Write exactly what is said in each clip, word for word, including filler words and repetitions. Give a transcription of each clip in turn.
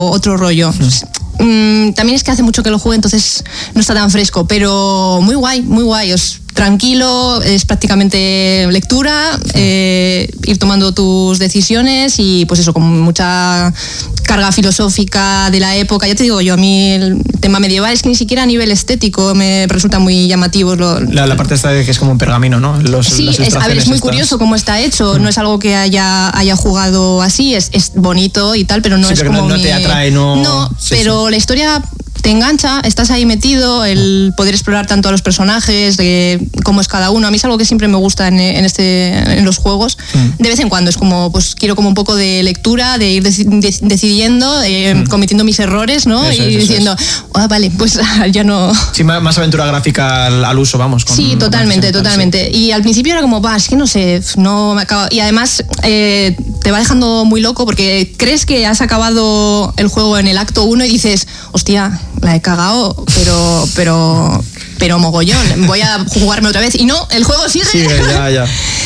otro rollo. Mm. Mm, también es que hace mucho que lo juego, entonces no está tan fresco, pero muy guay, muy guay. Os, tranquilo, es prácticamente lectura, eh, ir tomando tus decisiones y pues eso, con mucha carga filosófica de la época. Ya te digo yo, a mí el tema medieval es que ni siquiera a nivel estético me resulta muy llamativo. Lo, la, la parte esta de que es como un pergamino, ¿no? Los, sí, es, a ver, es muy estas. curioso cómo está hecho, mm. no es algo que haya, haya jugado así, es, es bonito y tal, pero no sí, es como no, no mi... te atrae, no... No, sí, pero sí. La historia... te engancha, estás ahí metido, el poder explorar tanto a los personajes, de cómo es cada uno. A mí es algo que siempre me gusta en, en, este, en los juegos. Mm. De vez en cuando es como, pues quiero como un poco de lectura, de ir dec- de- decidiendo, eh, mm. cometiendo mis errores, ¿no? Eso, y eso, diciendo, eso oh, vale, pues ya no... Sí, más aventura gráfica al, al uso, vamos. Con, sí, totalmente, con totalmente. Sí. Y al principio era como, va, es que no sé, no me acabo... Y además eh, te va dejando muy loco porque crees que has acabado el juego en el acto uno y dices, hostia, la he cagado, pero pero pero mogollón, voy a jugarme otra vez y no, el juego sigue. Sí, ya, ya.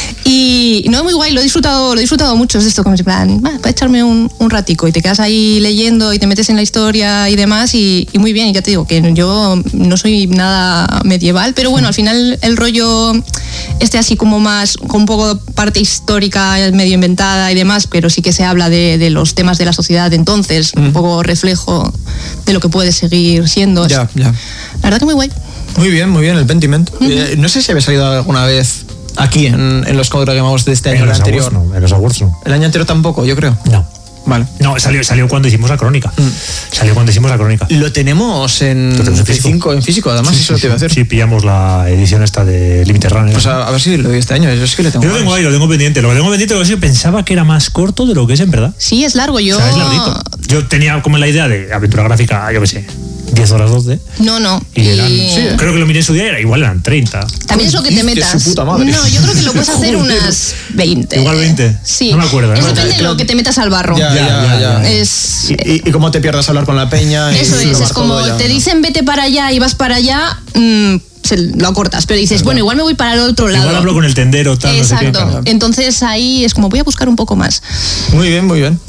Y no, muy guay, lo he disfrutado, lo he disfrutado mucho, es esto como si plan, va, para echarme un, un ratico y te quedas ahí leyendo y te metes en la historia y demás y, y muy bien, y ya te digo que yo no soy nada medieval, pero bueno, al final el rollo este así como más, con un poco de parte histórica medio inventada y demás, pero sí que se habla de, de los temas de la sociedad de entonces, mm. un poco reflejo de lo que puede seguir siendo. Ya, ya. La verdad que muy guay. Muy bien, muy bien, el Pentiment. Uh-huh. Eh, no sé si había salido alguna vez aquí en, en los Código Game Awards de este año, el anterior. No, en los Awards no. El año anterior tampoco, yo creo. No. Vale. No, salió, salió cuando hicimos la crónica. Mm. Salió cuando hicimos la crónica. Lo tenemos en P cinco, en físico, además, sí, eso sí, lo te iba a hacer. Sí, pillamos la edición esta de Limited Run. Pues a, a ver si lo doy este año, yo es que le tengo. Yo lo tengo ahí, lo tengo pendiente. Lo que tengo pendiente es que yo pensaba que era más corto de lo que es en verdad. Sí, es largo, yo. O sea, es larguito. Yo tenía como la idea de aventura gráfica, yo qué sé, diez horas, doce. No, no. Y eran, y... Sí, creo que lo miré en su día, era, igual eran treinta. También es lo que te metas. Su puta madre. No, yo creo que lo puedes hacer unas veinte. Igual veinte. Sí. No me acuerdo. Es ¿no? depende de lo que te metas al barro. Ya, ya, ya. ya. Es... Y, y, y cómo te pierdas a hablar con la peña. Eso es, es como ya, te dicen vete para allá y vas para allá, mmm, se lo cortas, pero dices, bueno, igual me voy para el otro lado. Igual hablo con el tendero, tal, exacto. No sé qué, claro. Entonces ahí es como voy a buscar un poco más. Muy bien, muy bien.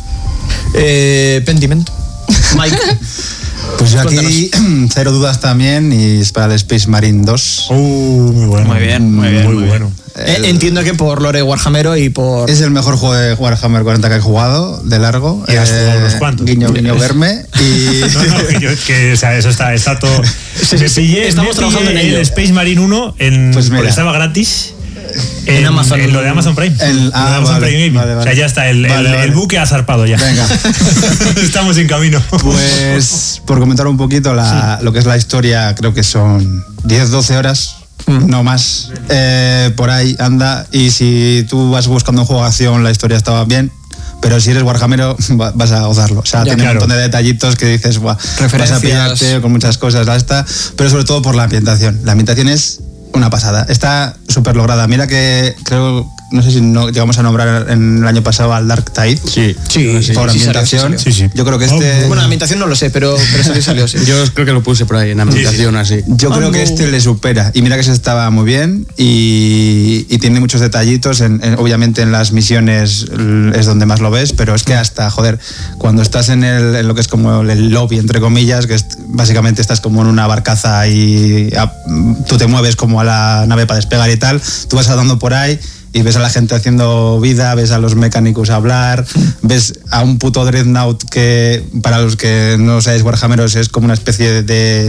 Eh, Pentiment. Mike. Pues yo aquí, cero dudas también, y es para el Space Marine dos. Uh, muy bueno. Muy bien, muy bien. Muy, muy bueno. Bien. El, Entiendo que por lore Warhammero y por... Es el mejor juego de Warhammer cuarenta que he jugado, de largo. Y has jugado unos cuantos. Guiño, guiño, verme. Y... No, no, que, yo, que o sea, eso está, está todo... Sí, sí, sí, estamos me trabajando en ello. El Space Marine uno, en, pues mira, estaba gratis. En, en Amazon. En lo de Amazon Prime. El, ah, lo de Amazon vale, Prime Gaming. vale, vale. O sea, ya está, el, vale, el, vale. el buque ha zarpado ya. Venga. Estamos en camino. Pues, por comentar un poquito la, sí. lo que es la historia, creo que son diez, doce horas. Mm. No más, eh, por ahí anda, y si tú vas buscando un juego de acción, la historia estaba bien, pero si eres Warhamero vas a gozarlo, o sea, ya, tiene claro. un montón de detallitos que dices, vas a pillarte con muchas cosas, la esta, pero sobre todo por la ambientación, la ambientación es una pasada, está súper lograda. Mira que creo, no sé si no llegamos a nombrar en el año pasado al Dark Tide. Sí, sí, sí por sí, ambientación. Sí, sí. Yo creo que este. Oh, bueno, ambientación no lo sé, pero, pero salió, salió. Sí. Yo creo que lo puse por ahí, en ambientación sí, sí. así. Yo oh, creo que este le supera. Y mira que se estaba muy bien y, y tiene muchos detallitos. En, en, obviamente en las misiones es donde más lo ves, pero es que hasta, joder, cuando estás en, el, en lo que es como el lobby, entre comillas, que es, básicamente estás como en una barcaza y a, tú te mueves como a la nave para despegar y tal, tú vas andando por ahí y ves a la gente haciendo vida, ves a los mecánicos hablar, ves a un puto Dreadnought que, para los que no sabéis Warhammeros, es como una especie de... de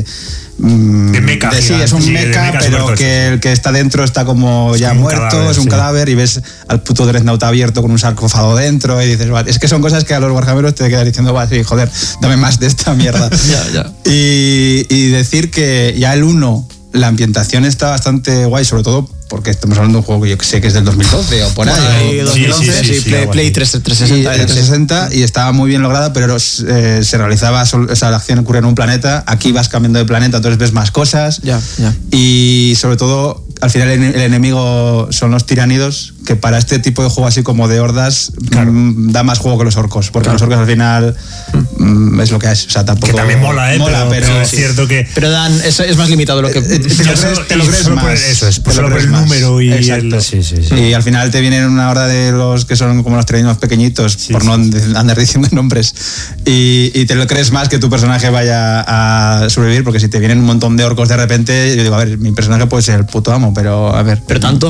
de mecha. De, sí, es un sí, mecha, pero que el que está dentro está como ya sí, muerto, cadáver, es un sí. cadáver, y ves al puto Dreadnought abierto con un sarcófago dentro y dices, vale, es que son cosas que a los Warhammeros te quedas diciendo, va, sí, joder, dame más de esta mierda. ya, ya. Y, y decir que ya el uno, la ambientación está bastante guay, sobre todo porque estamos hablando de un juego que yo sé que es del dos mil doce o por ahí. dos mil once, sí, sí, sí, sí, Play, Play trescientos sesenta. Y, trescientos sesenta y estaba muy bien lograda, pero eh, se realizaba, o sea, la acción ocurre en un planeta, aquí vas cambiando de planeta, entonces ves más cosas. Ya, ya. Y sobre todo, al final el, el enemigo son los tiránidos, que para este tipo de juego así como de hordas Claro. mm, da más juego que los orcos, porque los orcos al final mm, es lo que es, o sea, tampoco... Que también mola, ¿eh? Mola, pero, pero es sí. cierto que... Pero Dan, es, es más limitado lo que... te lo Ya crees- solo- te lo y crees solo por más. el- eso es, Te lo solo por crees el más. número y Exacto. el... Sí, sí, sí. Y al final te vienen una horda de los que son como los treininos pequeñitos, Sí, por sí, no sí. andar diciendo nombres, y, y te lo crees más que tu personaje vaya a sobrevivir, porque si te vienen un montón de orcos de repente, yo digo, a ver, mi personaje puede ser el puto amo, pero a ver. Pero tanto.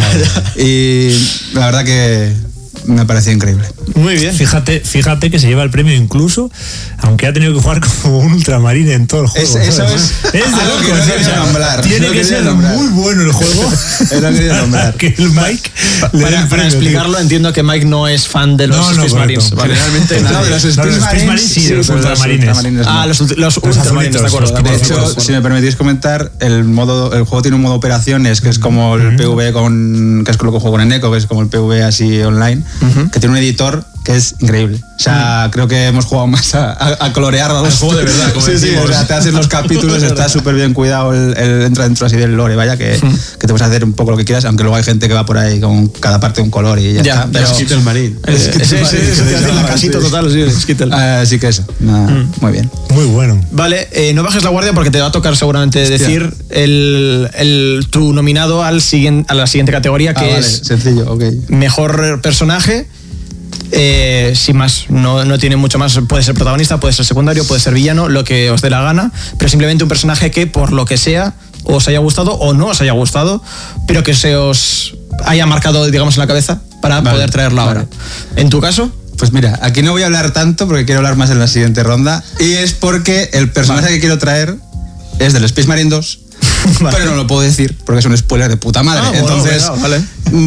Y la verdad que me pareció increíble. Muy bien. Fíjate, fíjate que se lleva el premio incluso, aunque ha tenido que jugar como un ultramarín en todo el juego. Es- eso ¿sabes? es de algo que locos, no ¿eh? quería nombrar, Tiene no que quería ser nombrar. muy bueno el juego. He no querido nombrar. Que el Mike le dé Para, el para premio, explicarlo, entiendo que Mike no es fan de los No, no, Space correcto. Marines. Vale. Generalmente Nadie. no, de los No, Space los Space Marines, Marines sí, de los pero ultramarines. ultramarines no. Ah, los, ultra- los ultramarines, de acuerdo. azulitos, de acuerdo, De de hecho, acuerdo. si me permitís comentar, el modo, el juego tiene un modo operaciones que es como el P V con, que es con lo que juego en Eneco, que es como el P V así online, que tiene un editor que es increíble. O sea, creo que hemos jugado más a, a, a colorear a los juego de verdad, como sí, sí, decimos. o sea, te haces los capítulos, está súper bien cuidado, el, el entra dentro así del lore, vaya, que, que te puedes hacer un poco lo que quieras, aunque luego hay gente que va por ahí con cada parte un color y ya, Ya, está. pero- Pero, Skittle Marín. Eh, ese- ese- ese- ese te hace la casito total, sí, Skittle. así que eso, nada, muy bien. Muy bueno. Vale, eh, no bajes la guardia porque te va a tocar seguramente decir el, el, tu nominado al siguiente, a la siguiente categoría, que Ah, vale, es sencillo, ok. mejor personaje. Eh, sin más, no, no tiene mucho más. Puede ser protagonista, puede ser secundario, puede ser villano, lo que os dé la gana, pero simplemente un personaje que por lo que sea os haya gustado o no os haya gustado, pero que se os haya marcado, digamos, en la cabeza para Vale, poder traerla vale. ahora. En tu caso, Pues mira, aquí no voy a hablar tanto porque quiero hablar más en la siguiente ronda. Y es porque el personaje que quiero traer es del Space Marine dos. Vale. Pero no lo puedo decir porque es un spoiler de puta madre. Ah, bueno, Entonces, bueno, vale.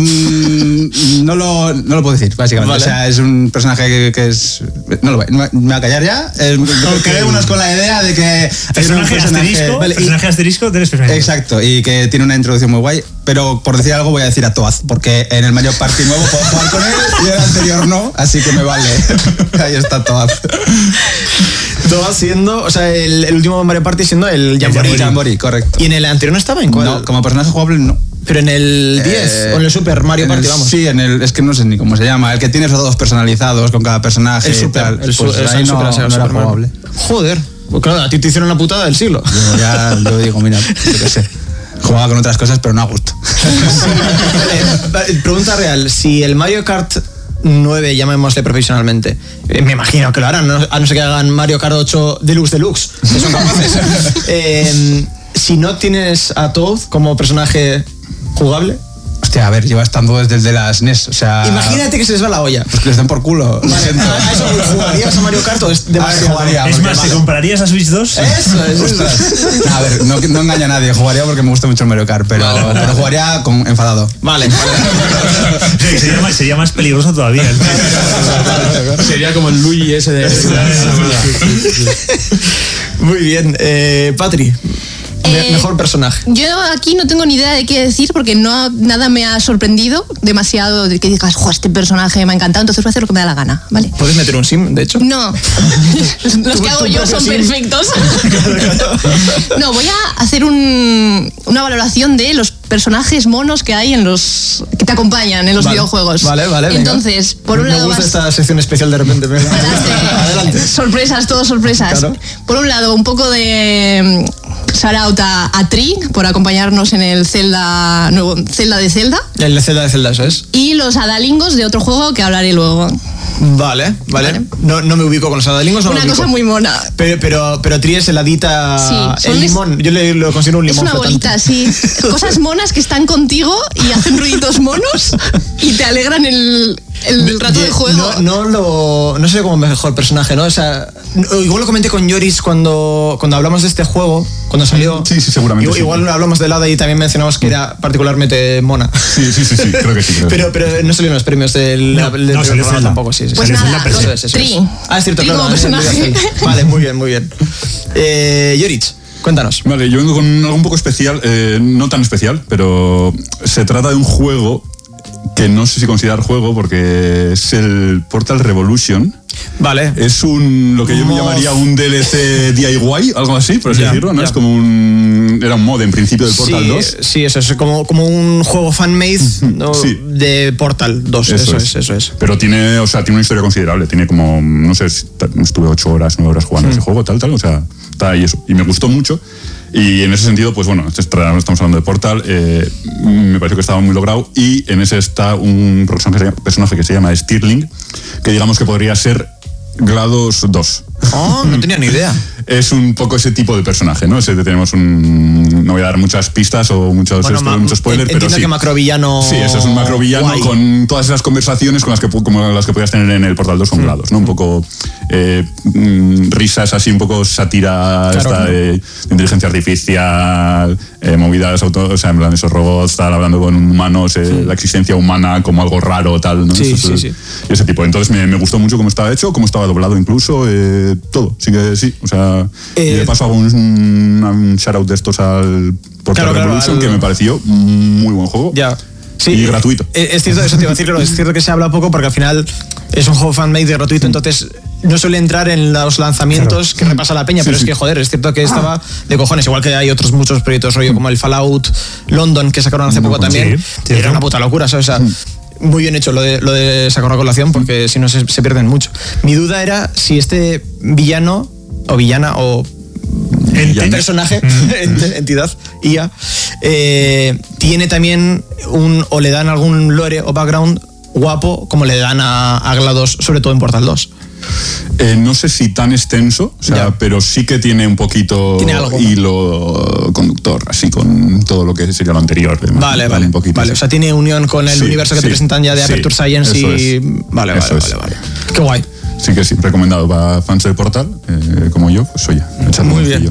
mm, no, lo, no lo puedo decir, básicamente. Vale. O sea, es un personaje que, que es. No lo voy, me voy a callar ya. Es, Quedémonos con la idea de que es un Personaje asterisco, Vale, y- personaje asterisco del Space Marine. Exacto, y que tiene una introducción muy guay. Pero por decir algo voy a decir a Toaz, porque en el Mario Party nuevo puedo jugar con él y en el anterior no, así que me vale. Ahí está Toaz. todo siendo, o sea, el, el último Mario Party siendo el Jamboree. El Jamboree, correcto. ¿Y en el anterior no estaba? ¿En cuál? No, como personaje jugable no. Pero en el diez, Eh, o en el Super Mario en Party, el- vamos. Sí, en el, es que no sé ni cómo se llama, el que tiene esos dados personalizados con cada personaje El y Super, tal. el, su- Pues el ahí no, Super, el no era Super Mario. jugable. Joder, pues claro, a ti te hicieron la putada del siglo. Yo ya yo digo, mira, yo qué sé. Jugaba con otras cosas, pero no a gusto. Vale, vale, pregunta real, si el Mario Kart nueve, llamémosle profesionalmente, eh, me imagino que lo harán, ¿no? A no ser que hagan Mario Kart ocho Deluxe Deluxe, que son capaces. Eh, si no tienes a Toad como personaje jugable, Hostia, a ver, lleva estando desde el de las N E S, o sea... imagínate que se les va la olla. Pues que les den por culo. Lo siento. ¿A eso jugarías a Mario Kart o es demasiado? jugaría. Es porque más, ¿te vale. comprarías a Switch dos? Eso, eso. Ostras. A ver, no, no engaño a nadie, jugaría porque me gusta mucho el Mario Kart, pero, Vale, vale, pero vale. jugaría con enfadado. Vale, vale. Sí, sería, más, sería más peligroso todavía. Sería como el Luigi ese de... Muy bien. Eh, Patri, me- Eh, mejor personaje. Yo aquí no tengo ni idea de qué decir porque no ha- nada me ha sorprendido demasiado de que digas, jo, este personaje me ha encantado, entonces voy a hacer lo que me da la gana, ¿vale? ¿Puedes meter un sim, de hecho? No, los Tu- que hago tu yo propio son sim. perfectos. No, voy a hacer un- una valoración de los personajes monos que hay en los que te acompañan en los Vale, videojuegos. Vale, vale. venga. Entonces, por un me lado gusta vas- esta sección especial de repente. venga. Adelante. Adelante. Sorpresas, todo sorpresas. Claro. Por un lado, un poco de mm, shout out a, a Tri por acompañarnos en el Zelda nuevo Zelda de Zelda El de Zelda de Zelda, eso es. y los adalingos de otro juego que hablaré luego. Vale, vale. Vale. No, no me ubico con los adalingos, no Una me ubico. cosa muy mona. Pero, pero, pero Tri es heladita, Sí, son el es- limón. Yo le, lo considero un Es limón una flotante. bolita, sí. Cosas monas que están contigo y hacen ruiditos monos y te alegran el, el rato de juego. No, no lo. No sé como mejor personaje, ¿no? O sea, no- igual lo comenté con Yoris cuando, cuando hablamos de este juego, cuando salió. Sí, sí, seguramente Igual, sí. igual hablamos de Hada y también mencionamos que era particularmente mona. Sí, sí, sí, sí, creo que sí. Creo que sí. Pero, pero no salieron los premios del, No, del no, primer salió programa Zelda. tampoco, sí. sí, Pues sí. nada, Zelda, Eso es, eso Tri. es. Ah, es cierto, Tri claro. como también personaje. Zelda. Vale, muy bien, muy bien. Eh, Yorich, cuéntanos. Vale, yo vengo con algo un poco especial, eh, no tan especial, pero se trata de un juego que no sé si considerar juego porque es el Portal Revolution. Vale. Es un, lo que yo me Moz. llamaría un D L C D I Y, algo así, por así Ya, decirlo, ¿no? ya. Es como un, un, era un mod en principio del Portal sí, dos. Sí, eso es como, como un juego fan-made, ¿no? Sí. De Portal dos, eso, eso es. es, eso es. Pero tiene, o sea, tiene una historia considerable, tiene como, no sé, estuve ocho horas, nueve horas jugando mm. ese juego, tal, tal, o sea, está ahí eso. Y me gustó mucho. Y en ese sentido, pues bueno, estamos hablando de Portal, eh, me pareció que estaba muy logrado. Y en ese está un personaje que se llama Stirling, que digamos que podría ser GLaDOS dos. Oh, no tenía ni idea. Es un poco ese tipo de personaje, ¿no? Ese tenemos un... No voy a dar muchas pistas o muchos, bueno, esto, muchos spoilers, pero sí. que macrovillano... Sí, eso es un macrovillano guay. Con todas esas conversaciones con las que, como las que podías tener en el Portal dos con GLaDOS, ¿no? Un poco eh, risas así, un poco sátira, claro, esta, de, de inteligencia artificial, eh, movidas auto... O sea, en plan esos robots, tal, hablando con humanos, eh, sí. La existencia humana como algo raro, tal, ¿no? Sí, eso, sí, es, sí. Ese tipo. Entonces me, me gustó mucho cómo estaba hecho, cómo estaba doblado incluso, eh, todo. Sí que sí, o sea... Eh, y de paso hago un, un, un shout-out de estos al Portal claro, Revolution, claro, al... que me pareció muy buen juego. Ya. Sí, y gratuito. Es cierto, eso te iba a decir, es cierto que se habla poco porque al final es un juego fan-made gratuito, entonces no suele entrar en los lanzamientos claro. que repasa la peña, sí, pero sí. es que joder, es cierto que estaba de cojones, igual que hay otros muchos proyectos rollo como el Fallout London que sacaron hace poco también, sí, sí, era una puta locura, ¿sabes? O sea, muy bien hecho lo de, lo de sacar a colación porque si no se, se pierden mucho. Mi duda era si este villano o villana o Ent- personaje, entidad, I A, eh, tiene también un, o le dan algún lore o background guapo como le dan a, a GLaDOS, sobre todo en Portal dos. Eh, no sé si tan extenso, o sea, ya. pero sí que tiene un poquito ¿Tiene algo, hilo conductor, así con todo lo que sería lo anterior. Vale, vale, un poquito, vale. O sea, tiene unión con el sí, universo que sí, te presentan ya de sí, Aperture Science y... Es. Vale, vale, vale, vale. Qué guay. Sí que sí, recomendado para fans de Portal, eh, como yo, pues oye, echadle muy bien.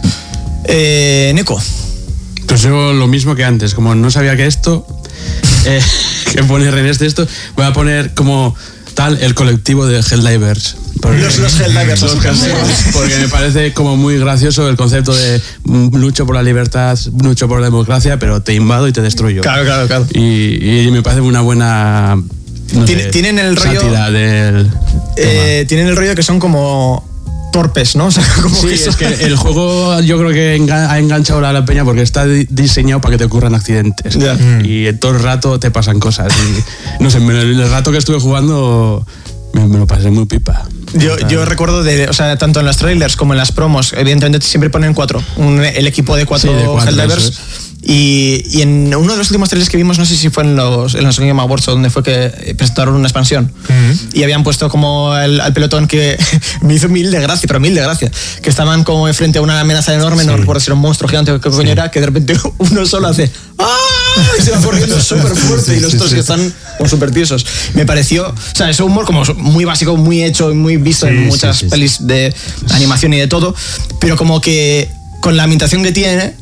Eh, Neko. Pues yo lo mismo que antes, como no sabía que esto, eh, que poner en este esto, voy a poner como tal el colectivo de Helldivers. Los, los Helldivers, los Helldivers. Porque me parece como muy gracioso el concepto de lucho por la libertad, lucho por la democracia, pero te invado y te destruyo. Claro, claro, claro. Y, y me parece una buena... No Tien, sé, tienen el rollo del eh, tienen el rollo que son como torpes, ¿no? O sea, como sí, que es que el juego yo creo que enga- ha enganchado a la peña porque está di- diseñado para que te ocurran accidentes yeah. y todo el rato te pasan cosas y, no sé, el rato que estuve jugando me, me lo pasé muy pipa. Yo, yo recuerdo de, o sea, tanto en los trailers como en las promos, evidentemente siempre ponen cuatro, un, el equipo de cuatro, sí, de cuatro Helldivers. Y, y en uno de los últimos trailers que vimos, no sé si fue en los, en los Game Awards o donde fue que presentaron una expansión, uh-huh. y habían puesto como el, al pelotón que me hizo mil de gracia, pero mil de gracia, que estaban como frente a una amenaza enorme, sí. no recuerdo si era un monstruo gigante o qué coño sí. era, que de repente uno solo hace ¡ah! Y se va corriendo súper fuerte, sí, y los otros sí, sí. que están como súper tiesos. Me pareció, o sea, es un humor como muy básico, muy hecho y muy visto sí, en muchas sí, sí, pelis sí. de animación y de todo, pero como que con la ambientación que tiene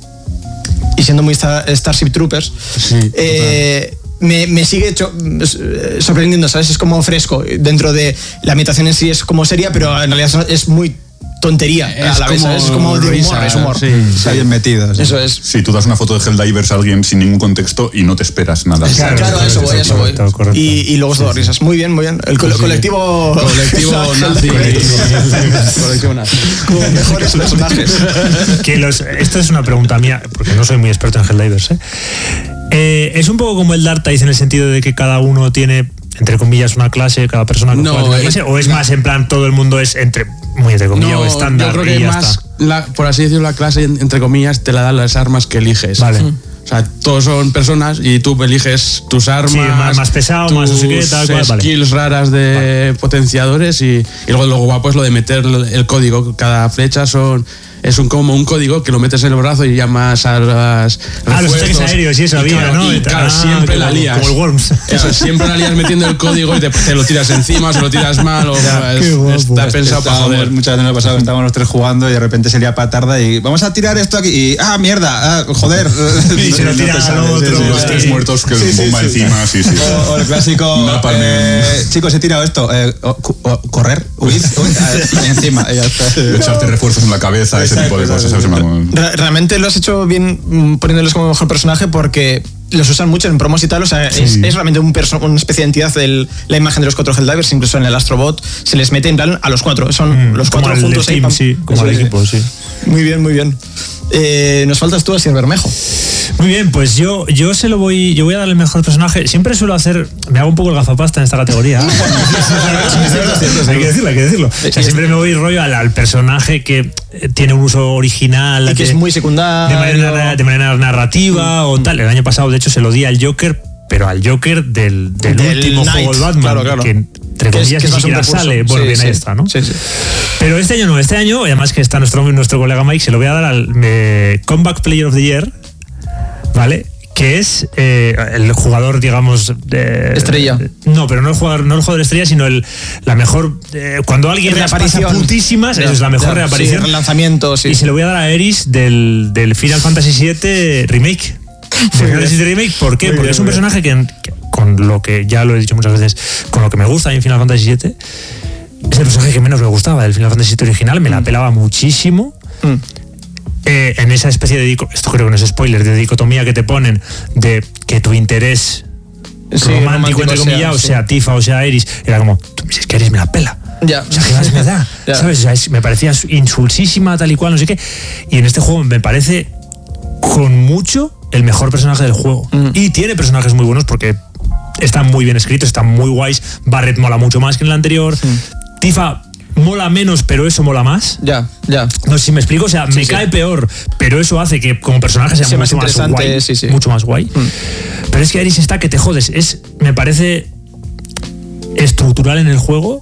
y siendo muy Star, Starship Troopers, sí, eh, me, me sigue hecho, sorprendiendo, ¿sabes? Es como fresco. Dentro de la ambientación en sí es como seria, pero en realidad es muy tontería es a la vez, ¿sabes? Es como de humor, es humor. Sí, está bien metido. Sí. Eso es. Sí, tú das una foto de Helldivers a alguien sin ningún contexto y no te esperas nada. Claro, claro, eso voy, eso voy. Y, y luego sí, todo sí. risas. Muy bien, muy bien. El co- sí. colectivo... Colectivo nazi. Colectivo nazi. Como mejores personajes. Que los, esto es una pregunta mía, porque no soy muy experto en Helldivers, ¿eh? Eh, es un poco como el Dark Tides en el sentido de que cada uno tiene, entre comillas, una clase, cada persona con no, una clase, o es más en plan todo el mundo es entre muy entre comillas no, o estándar. Yo creo que y ya más, está. La, por así decirlo, la clase entre comillas te la dan las armas que eliges. Vale. O sea, todos son personas y tú eliges tus armas, sí, más, más pesado, más no sé qué, tal cual, skills vale. raras de vale. potenciadores y, y luego lo guapo es lo de meter el código. Cada flecha son es un como un código que lo metes en el brazo y llamas a las ah, los ataques aéreos y eso y había, claro, ¿no? Y, claro, ah, siempre como, la lías. Como el Worms. Eso, siempre la lías metiendo el código y te, te lo tiras encima, se lo tiras mal. O, ya, es, está pensado para joder. Muchas veces me ha pasado que estábamos los tres jugando y de repente se lía patarda y vamos a tirar esto aquí y ¡ah, mierda! Ah, ¡joder! Y se lo tira al otro. Sí, sí, los tres muertos que sí, sí, bomba sí, sí. encima, sí, sí. O, o el clásico, eh, chicos, he tirado esto. Eh, o, o, correr, huir, encima. Ya está. Echarte refuerzos en la cabeza, ese tipo de cosas. Realmente lo has hecho bien poniéndolos como mejor personaje porque los usan mucho en promos y tal, o sea, sí. es, es realmente un perso- una especie de entidad de la imagen de los cuatro Helldivers, incluso en el Astrobot se les mete en plan a los cuatro, son mm, los cuatro juntos team, ahí. Sí, como el equipo, sí. Muy bien, muy bien. Eh, nos faltas tú, Asier Bermejo. Muy bien, pues yo, yo se lo voy, yo voy a darle el mejor personaje. Siempre suelo hacer, me hago un poco el gafapasta en esta categoría. Hay que decirlo, hay que decirlo. O sea, siempre me voy rollo al, al personaje que tiene un uso original, Y que es muy secundario. de manera, de manera narrativa o tal. El año pasado, de hecho, se lo di al Joker, pero al Joker del, del, Del último Knight, juego del Batman, claro, claro. que entre Que es- comillas que es ni más un siquiera recurso. sale. Bueno, Sí, bien, sí. ahí está, ¿no? Sí, sí. Pero este año no, este año, además que está nuestro, nuestro colega Mike, se lo voy a dar al eh, Comeback Player of the Year, ¿vale? Que es eh, el jugador, digamos... eh, Estrella. No, pero no el jugador, no el jugador estrella, sino el, la mejor... eh, cuando alguien las pasa Reaparición. putísimas, Ya, eso es la mejor ya, reaparición. Sí, relanzamiento, sí. Y se lo voy a dar a Eris del, del Final Fantasy siete Remake. Del Final Fantasy siete Remake, ¿por qué? Muy Porque bien, es un muy bien. personaje que, que con lo que, ya lo he dicho muchas veces, con lo que me gusta en Final Fantasy siete, es el personaje que menos me gustaba del Final Fantasy siete original, me la pelaba muchísimo. Mm. Eh, en esa especie de, dico- esto creo que no es spoiler, de dicotomía que te ponen de que tu interés Sí, romántico, romántico entre comillas, o sí. sea, Tifa o sea Eris, era como, tú, si es que Eris me la pela. Ya. O sea, ¿qué más me da? Ya. ¿Sabes? O sea, es- me parecía insulsísima, tal y cual, no sé qué. Y en este juego me parece con mucho el mejor personaje del juego. Mm. Y tiene personajes muy buenos porque están muy bien escritos, están muy guays. Barret mola mucho más que en el anterior. Mm. Tifa mola menos, pero eso mola más. Ya, ya. No sé si me explico, o sea, me sí. cae peor, pero eso hace que como personaje sea Sea más mucho más, interesante, guay. sí, sí. Mucho más guay. Pero es que Eris está que te jodes. Es, me parece estructural en el juego.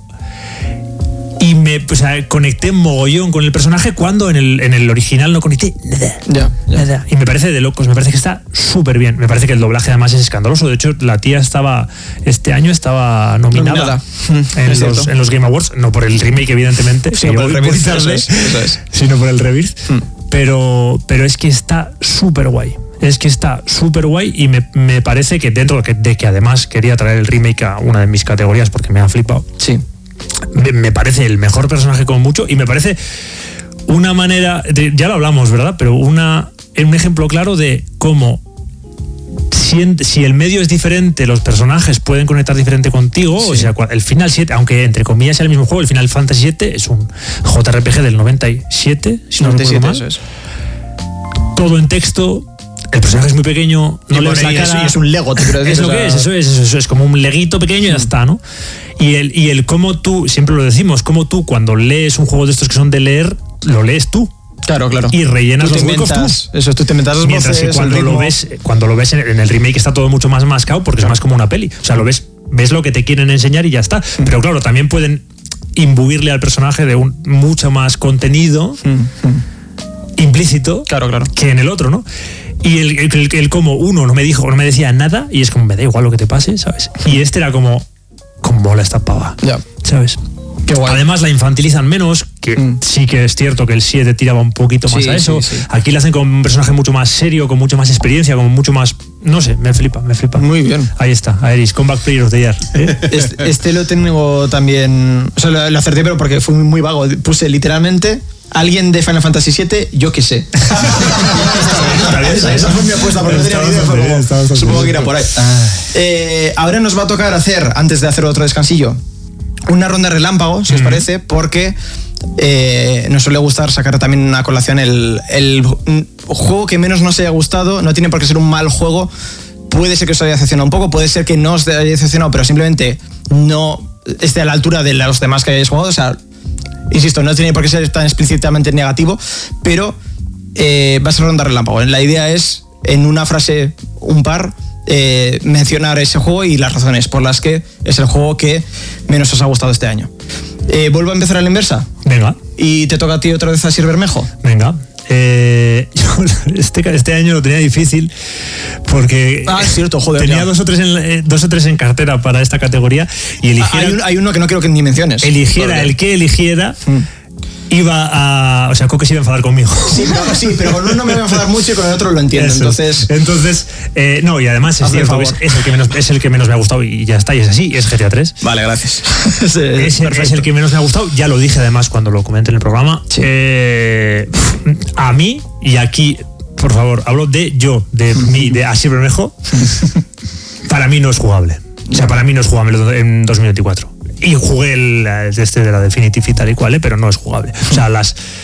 Y me o sea, conecté mogollón con el personaje cuando en el, en el original no conecté nada. Ya, ya. Nada. Y me parece de locos, me parece que está súper bien. Me parece que el doblaje además es escandaloso. De hecho, la tía estaba, este año estaba nominada, Nominada. Mm, en, es los, cierto. en los Game Awards, no por el remake evidentemente, Sino que por el llegó muy Rebirth, tarde, eso es, eso es. sino por el Rebirth. Mm. Pero, pero es que está súper guay. Es que está súper guay y me, me parece que dentro de que, de que además quería traer el remake a una de mis categorías porque me ha flipado. Sí. Me, me parece el mejor personaje con mucho y me parece una manera, de- ya lo hablamos, ¿verdad? Pero una, un ejemplo claro de cómo si, en- si el medio es diferente, los personajes pueden conectar diferente contigo. O sea, cua- el Final siete, aunque entre comillas sea el mismo juego, el Final Fantasy siete es un J R P G del noventa y siete, si no recuerdo mal. eso es. Todo en texto. El personaje es muy pequeño, no Y le ves bueno, la y es- cara. y es un Lego, te quiero decir, Es lo o sea- que es, eso es, eso es, es como un leguito pequeño y ya está, ¿no? Y el, y el cómo tú, siempre lo decimos, cómo tú cuando lees un juego de estos que son de leer, lo lees tú. Claro, claro. Y rellenas Tú te los huecos inventas- tú. Eso, tú te inventas los Mientras que voces, cuando el lo ritmo. ves, cuando lo ves en, en el remake está todo mucho más mascado porque es más como una peli. O sea, lo ves, ves lo que te quieren enseñar y ya está. Pero claro, también pueden imbuirle al personaje de un mucho más contenido implícito Claro, claro. que en el otro, ¿no? Y el, el, el- el como uno no me dijo, no me decía nada y es como, me da igual lo que te pase, ¿sabes? Y este era como, como mola esta pava, Ya. ¿sabes? Qué guay. Además la infantilizan menos, que Mm. sí que es cierto que el siete tiraba un poquito más Sí, a eso. sí, sí. Aquí le hacen como un personaje mucho más serio, con mucho más experiencia, como mucho más... No sé, me flipa, me flipa. Muy bien. Ahí está, Aeris, Comeback Player of the Year. ¿eh? Este, este lo tengo también. O sea, lo, lo acerté, pero porque fue muy vago. Puse literalmente alguien de Final Fantasy siete, yo qué sé. Está bien, esa, esa fue mi apuesta, porque no tenía ni idea. Fue como, Está bastante supongo que bien. irá por ahí. Eh, ahora nos va a tocar hacer, antes de hacer otro descansillo, una ronda relámpago, si os parece, porque eh, nos suele gustar sacar también a colación el, el juego que menos nos haya gustado. No tiene por qué ser un mal juego. Puede ser que os haya decepcionado un poco, puede ser que no os haya decepcionado, pero simplemente no esté a la altura de los demás que hayáis jugado. O sea, insisto, no tiene por qué ser tan explícitamente negativo, pero eh, va a ser ronda relámpago. La idea es, en una frase, un par, eh, mencionar ese juego y las razones por las que es el juego que menos os ha gustado este año. Eh, Vuelvo a empezar a la inversa. Venga. Y te toca a ti otra vez, Asier Bermejo. Venga. Eh, yo este, este año lo tenía difícil porque Ah, es cierto, joder, tenía ya. dos o, tres en, eh, dos o tres en cartera para esta categoría y Ah, eligiera, hay, un- hay uno que no quiero que ni menciones. eligiera Porque- el que eligiera Mm. iba a... O sea, Coque se iba a enfadar conmigo. Sí, pero, sí, pero con uno me voy a enfadar mucho y con el otro lo entiendo. Eso. Entonces, Entonces eh, no, y además es Hazme el cierto que es, favor. es el que menos, es el que menos me ha gustado y ya está, y es así, es G T A tres. vale, gracias. Ese es el que menos me ha gustado, ya lo dije además cuando lo comenté en el programa. Sí. Eh, a mí, y aquí, por favor, hablo de yo, de mí, de Asier Bermejo, para mí no es jugable. O sea, para mí no es jugable en dos mil veinticuatro. Y jugué el, el este de la Definitive y tal y cual, ¿eh? Pero no es jugable. O sea, las...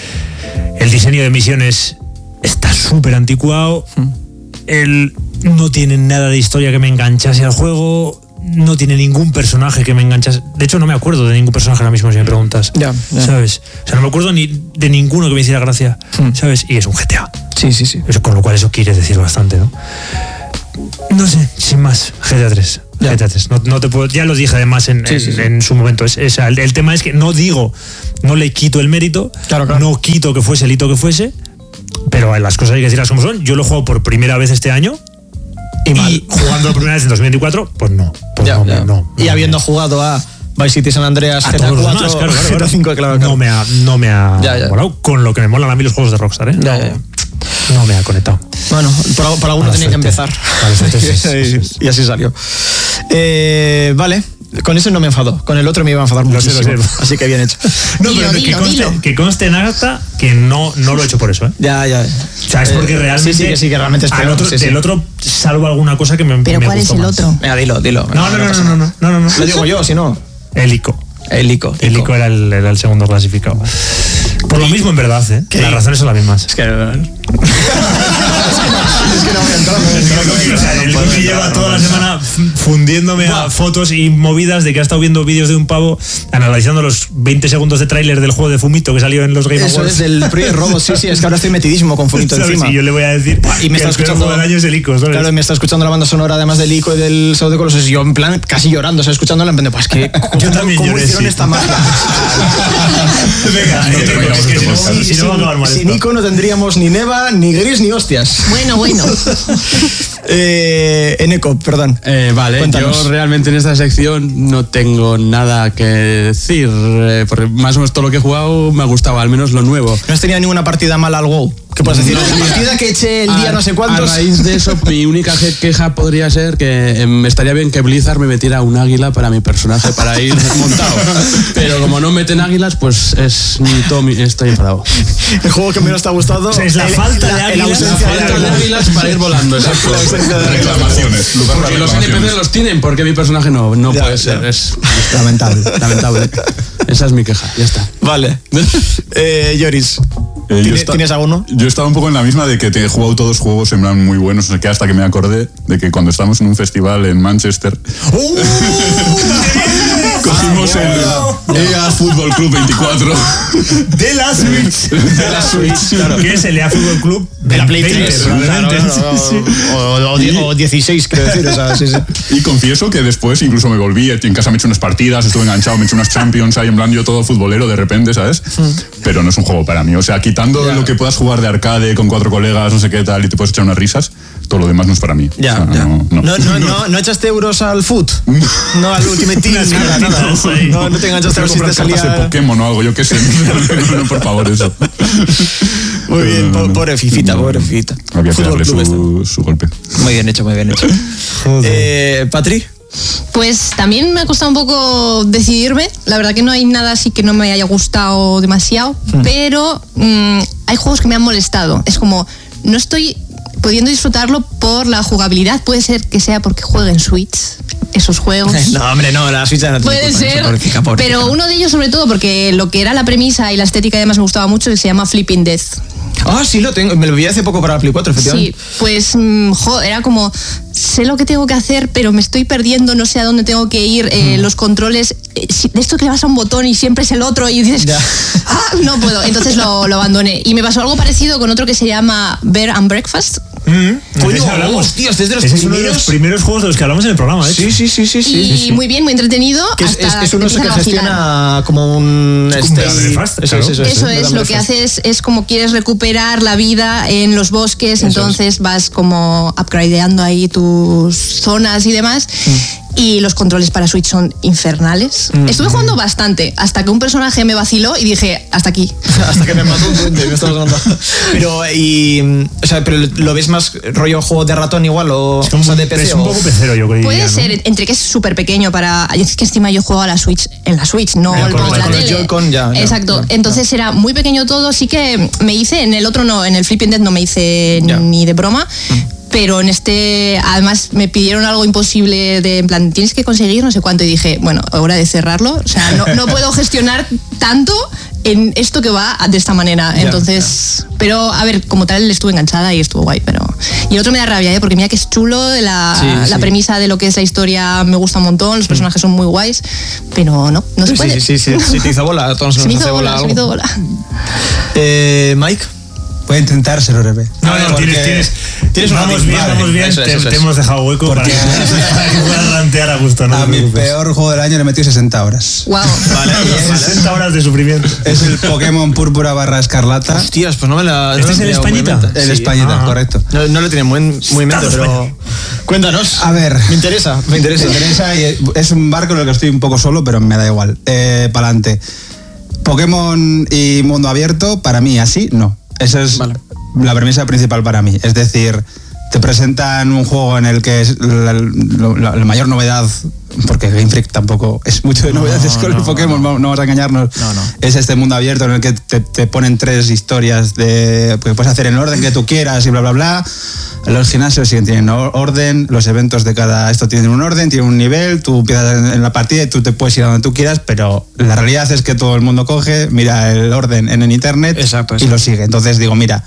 el diseño de misiones está súper anticuado. El, no tiene nada de historia que me enganchase al juego. No tiene ningún personaje que me enganchase. De hecho, no me acuerdo de ningún personaje ahora mismo si me preguntas. Ya, ya. ¿Sabes? O sea, no me acuerdo ni de ninguno que me hiciera gracia. Hmm. ¿Sabes? Y es un G T A. Sí, sí, sí. Eso, con lo cual eso quiere decir bastante, ¿no? No sé, sin más, G T A tres. Ya. G T A tres. No, no te puedo, ya lo dije además en, Sí, en, sí, sí. en su momento. Es, es- el, el tema es que no digo, no le quito el mérito, Claro, claro. no quito que fuese el hito que fuese, pero las cosas hay que decirlas como son. Yo lo he jugado por primera vez este año. Y mal. jugando por primera vez en dos mil veinticuatro, pues no. Pues Ya, no, ya. no, y no, habiendo no. jugado a Vice City, San Andreas, A G T A todos los cuatro, demás, claro, claro, G T A claro. cinco, claro, claro. No me ha, no me ha Ya, ya. molado, con lo que me molan a mí los juegos de Rockstar, ¿eh? Ya, no, ya, ya. no me ha conectado. Bueno, por, por alguno Mala tenía que suerte. empezar. Mala suerte, sí, sí, sí, sí. Y así salió. Eh, vale, con eso no me enfado. Con el otro me iba a enfadar Lo sé, lo muchísimo. sé. Así que bien hecho. No, Dilo, pero que, dilo, conste, dilo. que conste en acta que no, no lo he hecho por eso, ¿eh? Ya, ya. O sea, es porque Eh, realmente. Sí, sí, que sí, que realmente es al peor. otro, sí, sí. Del otro, salvo alguna cosa que me Pero me ¿cuál es gustó el más. otro? Venga, dilo, dilo. No, no, no, pasa no, no, nada. no, no, no, no. Lo digo yo, si no. El ICO. El Ico. El ICO era el, era el segundo clasificado. Por lo mismo, en verdad, ¿eh? ¿Qué? Las razones son las mismas. Es que. es que no voy a entrar. O sea, el ICO que lleva toda la semana fundiéndome a fotos y movidas de que ha estado viendo vídeos de un pavo analizando los veinte segundos de tráiler del juego de Fumito que salió en los Game Eso Awards. es del Project Robot, sí, sí, es que ahora estoy metidísimo con Funito ¿Sabes? encima. Y yo le voy a decir Y me que está el peor escuchando. juego del año es el ICO, ¿sabes? Claro, y me está escuchando la banda sonora además del Ico y del Shadow of the Colossus. Y yo, en plan, casi llorando, o sea, escuchándola en plan de, pues que. Yo también ¿Cómo lloré, hicieron sí. esta magia? Venga, No te eh, vayamos es que de si no, podcast. si no va a acabar mal Sin esto. Ico no tendríamos ni Neva, ni Gris, ni hostias. Bueno, bueno. eh, Eneco, perdón. Eh, vale, Cuéntanos. yo realmente en esta sección no tengo nada que decir, eh, porque más o menos todo lo que he jugado me ha gustado, al menos lo nuevo. ¿No has tenido ninguna partida mala al WoW? ¿Qué puedes decir? La partida que eché el día A- no sé cuántos. A raíz de eso, mi única je- queja podría ser que eh, me estaría bien que Blizzard me metiera un águila para mi personaje, para ir montado. Pero como no meten águilas, pues es mi todo mi- estoy enfadado. El juego que menos te ha gustado. O sea, es la el- falta de la- águilas. La La ausencia de Falta de águilas. águilas para ir volando, exacto. La ausencia de águilas. Reclamaciones. Lugar para Porque los N P C reclamaciones. los tienen, porque mi personaje no, no Ya, puede ya. ser. Es lamentable, lamentable. Esa es mi queja, ya está. Vale. Eh, Lloris. Eh, yo ¿Tienes- esta- ¿Tienes alguno? Yo estaba un poco en la misma de que te he jugado todos juegos en plan muy buenos, o sea, que hasta que me acordé de que cuando estábamos en un festival en Manchester, cogimos el E A Fútbol Club veinticuatro. De la Switch. De la Switch. Claro. Que es el E A Fútbol Club De la Play veinte, tres. probablemente. Claro, claro, Sí, sí. O, o- o die- o dieciséis, quiero decir. O sea, sí, sí. Y confieso que después incluso me volví, en casa me he hecho unas partidas, estuve enganchado, me he hecho unas Champions, ahí en plan yo todo futbolero de repente, ¿sabes? Pero no es un juego para mí. O sea, quitando Ya. lo que puedas jugar de arcade con cuatro colegas, no sé qué tal, y te puedes echar unas risas, todo lo demás no es para mí. Ya, O sea, ya. no, no. No, no, no, ¿no echaste euros al foot? No, al Ultimate Team, Unas nada, nada. cartitas ahí. No, no te enganchaste a Quiero ver si te comprar cartas de salía. Pokémon o algo, yo qué sé. No, no, por favor, eso. Muy bien, No, no, po- no. pobre Fifita, pobre Fifita. Había que Fútbol darle club este. su, su golpe. Muy bien hecho, muy bien hecho. Eh, Patri. Pues también me ha costado un poco decidirme. La verdad que no hay nada así que no me haya gustado demasiado, pero mm, hay juegos que me han molestado. Es como, no estoy pudiendo disfrutarlo por la jugabilidad. Puede ser que sea porque juegue en Switch esos juegos. No, hombre, no, la Switch ya no tiene Puede culpa de eso, ser, pobrecita, pobrecita. pero uno de ellos sobre todo porque lo que era la premisa y la estética además me gustaba mucho, que se llama Flipping Death. Ah, sí, lo tengo. Me lo vi hace poco para la Play cuatro, efectivamente. Sí, pues mm, jo, era como, sé lo que tengo que hacer, pero me estoy perdiendo, no sé a dónde tengo que ir, eh, los controles, eh, si- de esto que le vas a un botón y siempre es el otro y dices, Ya. ah, no puedo, entonces lo, lo abandoné. Y me pasó algo parecido con otro que se llama Bear and Breakfast. Coño, De ese hablamos. hostias, desde los Ese es uno de primeros. los primeros juegos de los que hablamos en el programa, ¿eh? Sí, sí, sí, sí, sí. Y muy bien, muy entretenido. Que es, hasta es, es uno te que empiezan a vacilar. gestiona como un. Es como un este- Belfast, eso, claro. es, eso, Eso es, es, un lo que Belfast. haces es como quieres recuperar la vida en los bosques, Eso entonces vas como upgradeando ahí tus zonas y demás. Y los controles para Switch son infernales. Mm. Estuve jugando bastante, hasta que un personaje me vaciló y dije, hasta aquí. Hasta que me mató un duende, me estaba sonando. Pero, y. O sea, pero ¿lo ves más rollo juego de ratón igual o, Es, como o sea, un, de P C? es un o- poco pecero, yo creo. Puede ¿no? ser, entre que es súper pequeño para... Es que encima yo juego a la Switch, en la Switch, no Ya, lo con pongo en los- la con los tele. Joy-Con ya, ya, Exacto, ya, entonces era muy pequeño todo, sí que me hice, en el otro no, en el Flipping Dead no me hice Ya. ni de broma. pero en este, además me pidieron algo imposible de, en plan, tienes que conseguir no sé cuánto, y dije, bueno, hora de cerrarlo, o sea, no, no puedo gestionar tanto en esto que va de esta manera, Ya, entonces, ya. Pero a ver, como tal estuve enganchada y estuvo guay, pero... Y el otro me da rabia, ¿eh? Porque mira que es chulo, la, Sí, la sí. premisa de lo que es la historia me gusta un montón, los personajes son muy guays, pero no, no se Sí, puede. sí, sí, sí, sí, te hizo bola, a todos Se nos me hace hizo bola bola, se algo. me hizo bola. Eh, Mike. Voy a intentárselo, Rebe. No, no, Porque tienes, tienes, tienes un vamos ratín, bien, vale. vamos bien, Eso es, te, eso te es. hemos dejado hueco para que, para que puedas rantear a gusto, no A te mi preocupes. peor juego del año le he metido sesenta horas. Wow. Vale, sesenta horas de sufrimiento. Es el Pokémon Púrpura barra Escarlata. Hostias, pues no me la. ¿Este no es la el he pillado muy en Españita? mente. El Sí. Españita, Ah. correcto. No, no lo tenía muy, en- muy en mente, Estado pero. Cuéntanos. A ver. Me interesa, me interesa. Me interesa y es un barco en el que estoy un poco solo, pero me da igual. Eh, para adelante. Pokémon y mundo abierto, para mí así, no. Esa es Vale. la premisa principal para mí. Es decir, te presentan un juego en el que es la, la- la mayor novedad, porque Game Freak tampoco es mucho de novedades con no, el Pokémon, no. no, no vamos a engañarnos. No, no. Es este mundo abierto en el que te, te ponen tres historias de que puedes hacer en el orden que tú quieras y bla, bla, bla. Los gimnasios siguen tienen or- orden, los eventos de cada esto tienen un orden, tienen un nivel, tú empiezas en, en la partida y tú te puedes ir a donde tú quieras, pero la realidad es que todo el mundo coge, mira el orden en el internet Exacto, y exacto. lo sigue. Entonces digo, mira,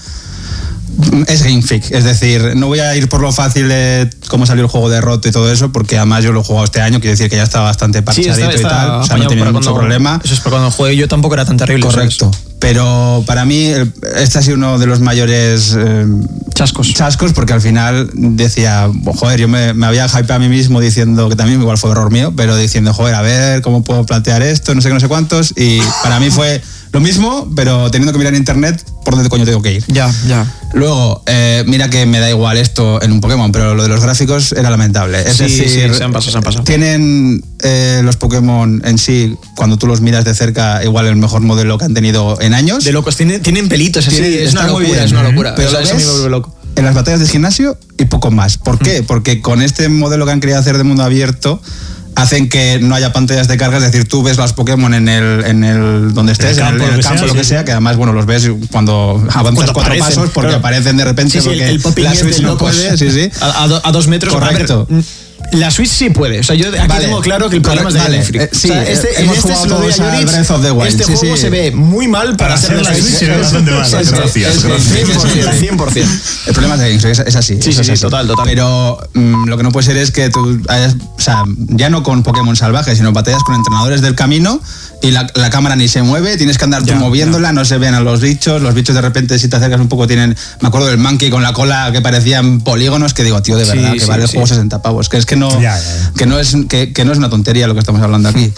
es Game Freak, es decir, no voy a ir por lo fácil de cómo salió el juego de Roto y todo eso, porque además yo lo he jugado este año, quiero decir que ya está bastante Sí, parchadito está, está y tal, o sea, no apañado tenía para mucho cuando- problema. Eso es para cuando juegue yo tampoco era tan terrible. Correcto. Pero para mí el- este ha sido uno de los mayores eh, Chascos. chascos, porque al final decía, joder, yo me, me había hypeado a mí mismo diciendo, que también igual fue error mío, pero diciendo, joder, a ver cómo puedo plantear esto, no sé qué, no sé cuántos, y para mí fue lo mismo, pero teniendo que mirar en internet por dónde coño tengo que ir. Ya, ya. Luego, eh, mira que me da igual esto en un Pokémon, pero lo de los gráficos era lamentable. Es Sí, decir, sí, se han pasado, se han pasado. tienen eh, los Pokémon en sí, cuando tú los miras de cerca, igual el mejor modelo que han tenido en años. De locos, tienen, tienen pelitos, así, Tiene- es una está muy locura, bien. es una locura. Pero O sea, lo eso a mí ves me vuelve loco. en las batallas del gimnasio y poco más. ¿Por qué? Porque con este modelo que han querido hacer de mundo abierto, hacen que no haya pantallas de carga, es decir, tú ves los Pokémon en el, en el donde estés, En el en el, campo, en el lo que campo, sea, lo sí, que sí. sea, que además, bueno, los ves cuando avanzas Cuando cuatro aparecen, pasos, porque claro. aparecen de repente, Sí, sí, porque el, el popping la es Switch de no locos. puede, sí, sí. A, a do- a dos metros. Correcto. A ver, la Switch sí puede. O sea, yo aquí Vale. tengo claro que el problema es de Vale. Game Freak. Eh, sí, o sea, este, eh, en hemos este jugado se lo doy a todos a Yoritz. Breath of the Wild. Este Sí, juego sí. se ve muy mal para, Para hacer ser la Switch se ve Switch. bastante mal. Sí, sí, Gracias, es- gracias. cien por ciento, cien por ciento. El problema es de Game Freak, es, es así. Sí, eso sí, es sí, así. total, total. Pero mm, lo que no puede ser es que tú hayas, o sea, ya no con Pokémon salvajes, sino batallas con entrenadores del camino y la, la cámara ni se mueve, tienes que andar tú Ya, moviéndola, no se ven a los bichos, los bichos de repente si te acercas un poco tienen, me acuerdo del Monkey con la cola que parecían polígonos, que digo, tío, de Sí, verdad, que sí, vale el sí. juego sesenta pavos, que es que no, Ya, ya, ya. que no es que, que no es una tontería lo que estamos hablando aquí.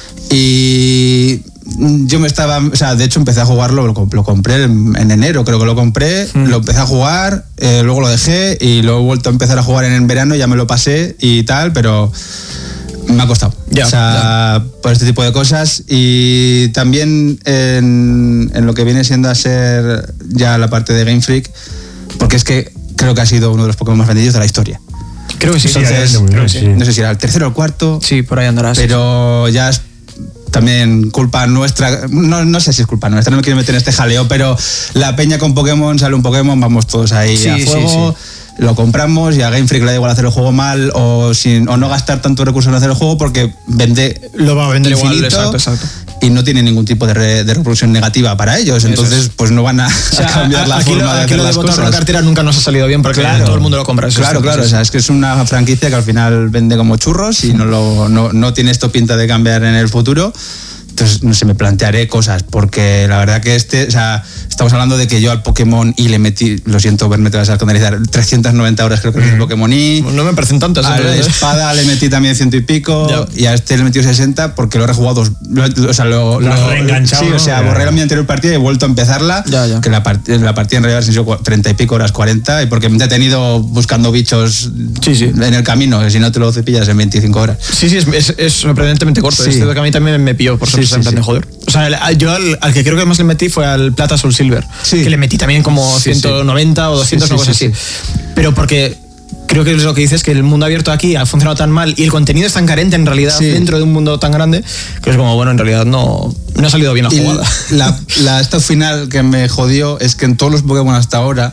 Y yo me estaba, o sea, de hecho empecé a jugarlo, lo, comp- lo compré en, en enero, creo que lo compré, lo empecé a jugar, eh, luego lo dejé y lo he vuelto a empezar a jugar en el verano, ya me lo pasé y tal, pero me ha costado. Ya, o sea, por este tipo de cosas y también en, en lo que viene siendo a ser ya la parte de Game Freak, porque es que creo que ha sido uno de los Pokémon más vendidos de la historia. Creo que sí. Sí, Entonces, sí, muy bien, sí. no sé si era el tercero o el cuarto, Sí, por ahí andarás. pero ya es también culpa nuestra, no, no sé si es culpa nuestra, no me quiero meter en este jaleo, pero la peña con Pokémon, sale un Pokémon, vamos todos ahí Sí, a sí, fuego, lo compramos y a Game Freak le da igual hacer el juego mal o, sin, o no gastar tanto recursos en hacer el juego porque vende Lo va a vender igual, infinito exacto, exacto. y no tiene ningún tipo de, re- de reproducción negativa para ellos, entonces es. pues no van a, O sea, a cambiar la aquí forma lo, de aquí hacer lo de las botar cosas. la cartera nunca nos ha salido bien porque todo el mundo lo compra. eso Claro, es- claro, eso o sea, es que es una franquicia que al final vende como churros y no, lo, no, no tiene esto pinta de cambiar en el futuro. Entonces, no sé, me plantearé cosas, porque la verdad que este, o sea, estamos hablando de que yo al Pokémon Y le metí, lo siento, verme te vas a escandalizar, trescientas noventa horas creo que es el Pokémon Y. No me parecen tantas. A ¿eh? la espada le metí también ciento y pico Ya. y a este le metí sesenta porque lo he rejugado dos. Lo, o sea, lo, Lo has lo- reenganchado, Sí, ¿no? o sea, Ya. borré la mi anterior partida y he vuelto a empezarla. Ya, ya. Que la, part- la partida en realidad se hizo treinta y pico horas, cuarenta, y porque me he detenido buscando bichos Sí, sí. en el camino, que si no te lo cepillas en veinticinco horas. Sí, sí, es, es, es sorprendentemente corto. Sí. Este que a mí también me pilló por Sí, sorpresa, sí, en plan sí. de joder. O sea, el- yo al, al que creo que más le metí fue al Plata Soul Silver. Sí. Que le metí también como Sí, sí. ciento noventa o doscientos, Sí, una sí, cosa sí, así. Pero porque creo que es lo que dices, que el mundo abierto aquí ha funcionado tan mal y el contenido es tan carente en realidad Sí. dentro de un mundo tan grande que es como, bueno, en realidad no, no ha salido bien la Y jugada. la, la esta final que me jodió es que en todos los Pokémon hasta ahora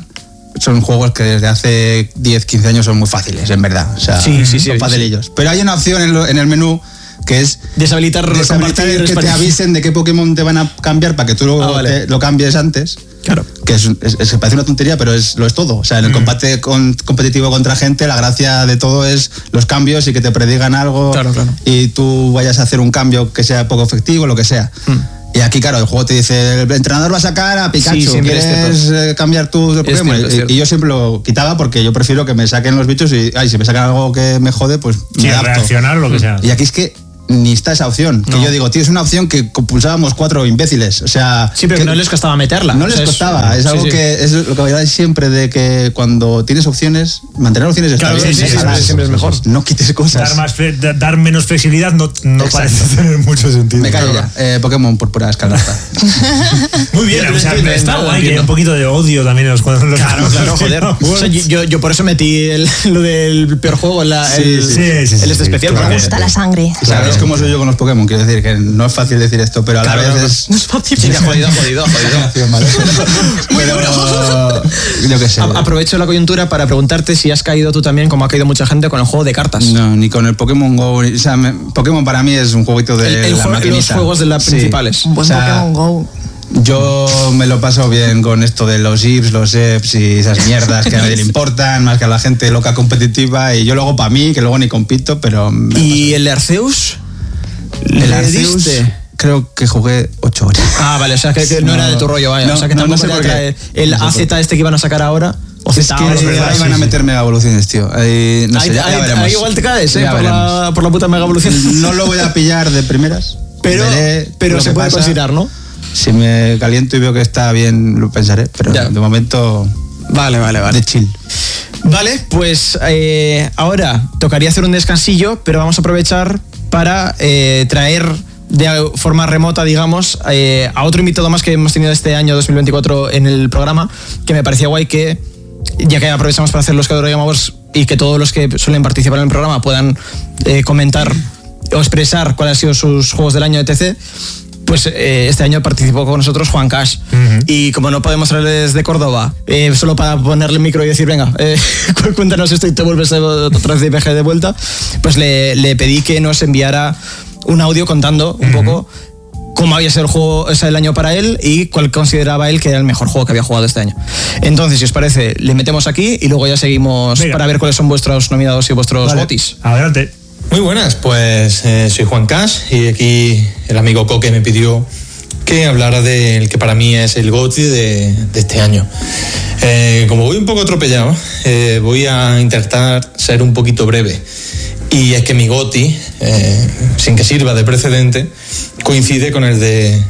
son juegos que desde hace diez, quince años son muy fáciles, en verdad. O sea, Sí, sí, sí, son sí. facilillos. Pero hay una opción en, lo- en el menú que es Deshabilitar, deshabilitar compartir, que te expandir. avisen de qué Pokémon te van a cambiar para que tú luego Ah, vale. te- lo cambies antes. Claro. Que es, es- es- parece una tontería, pero es, lo es todo. O sea, en el combate con- competitivo contra gente, la gracia de todo es los cambios y que te predigan algo Claro, claro. y tú vayas a hacer un cambio que sea poco efectivo, lo que sea. Y aquí, claro, el juego te dice, el entrenador va a sacar a Pikachu, Sí, siempre es ¿quieres cierto. eh, cambiar tu Pokémon? cierto, es Y- cierto. y yo siempre lo quitaba porque yo prefiero que me saquen los bichos y, ay, si me sacan algo que me jode, pues Sí, me adapto. reaccionar o lo que sea. Y aquí es que ni está esa opción. Que No. yo digo, tío, es una opción que pulsábamos cuatro imbéciles. O sea, Sí, pero que que no les costaba meterla. no O les sea, es- costaba. Es sí, algo sí. que es lo que habláis siempre de que cuando tienes opciones, mantener opciones está Claro, bien. sí, sí, déjalas. siempre- siempre es mejor. No quites cosas. Dar, más fle- da- dar menos flexibilidad no, no Exacto. parece tener mucho sentido. Me callo ya. Eh, Pokémon Púrpura Escarlata. Muy bien, Yo o sea, entiendo, está entiendo, guay que haya entiendo. un poquito de odio también en los cuadros. los- Claro, los- claro, los- joder. O sea, yo, yo- yo por eso metí el- lo del peor juego en la, Sí, el, sí, sí, sí, el sí, este sí, especial. claro. porque- Me gusta la sangre. Y sabéis cómo soy yo con los Pokémon. Quiero decir que no es fácil decir esto, pero a la Claro, vez claro. es. No es fácil. Sí, jodido, jodido, jodido. Vale. Pero, yo qué sé. A- Aprovecho la coyuntura para preguntarte si has caído tú también, como ha caído mucha gente, con el juego de cartas. No, ni con el Pokémon Go. O sea, me- Pokémon para mí es un jueguito de El- el la juego- maquinita. los juegos de las Sí. principales. Un buen O sea, Pokémon Go. Yo me lo paso bien con esto de los I Ps, los E P S y esas mierdas que a nadie le importan, más que a la gente loca competitiva. Y yo lo hago para mí, que luego ni compito, pero. me ¿Y el Arceus? El ¿Le Arceus, diste? creo que jugué ocho horas. Ah, vale, o sea que, que no, No, era de tu rollo, vaya. no, o sea que no, no tampoco sé era por qué. traer el No sé A por Z este que iban a sacar ahora. O Es Z que ahora, ahí ¿verdad? van a Sí, meter mega evoluciones, tío. Ahí, no sé, Ahí, ya, ya ahí- veremos. ahí igual te caes, ¿eh? Ya Por veremos. la, por la puta mega evolución. No lo voy a pillar de primeras. Pero, Veré pero lo se que puede pasa. considerar, ¿no? Si me caliento y veo que está bien, lo pensaré. Pero Ya. de momento, Vale, vale, vale. de chill. Vale, pues eh, ahora tocaría hacer un descansillo, pero vamos a aprovechar para eh, traer de forma remota, digamos, eh, a otro invitado más que hemos tenido este año dos mil veinticuatro en el programa, que me parecía guay que, ya que aprovechamos para hacer los Cadoro Game Awards y que todos los que suelen participar en el programa puedan eh, comentar o expresar cuáles han sido sus juegos del año, etcétera, pues eh, este año participó con nosotros Juan Cash. Ujú. Y como no podemos traerle desde Córdoba, eh, solo para ponerle el micro y decir, venga, eh, cuéntanos esto y te vuelves otra vez de viaje de vuelta, pues le, le pedí que nos enviara un audio contando un poco cómo había sido el juego, o sea, el año para él y cuál consideraba él que era el mejor juego que había jugado este año. Entonces, si os parece, le metemos aquí y luego ya seguimos Venga. para ver cuáles son vuestros nominados y vuestros Vale. gotis. Adelante. Muy buenas, pues eh, soy Juan Cash y aquí el amigo Coque me pidió que hablara del que para mí es el GOTY de, de este año. Eh, como voy un poco atropellado, eh, voy a intentar ser un poquito breve. Y es que mi GOTY, eh, sin que sirva de precedente, coincide con el de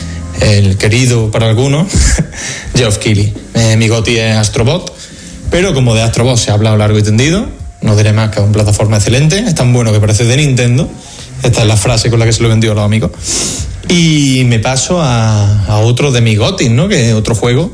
el querido para algunos, Geoff Keighley. Eh, mi GOTY es Astrobot, pero como de Astrobot se ha hablado largo y tendido, no diré más que es una plataforma excelente, es tan bueno que parece de Nintendo. Esta es la frase con la que se lo vendió a los amigos. Y me paso a, a otro de mis GOTYs, ¿no? Que es otro juego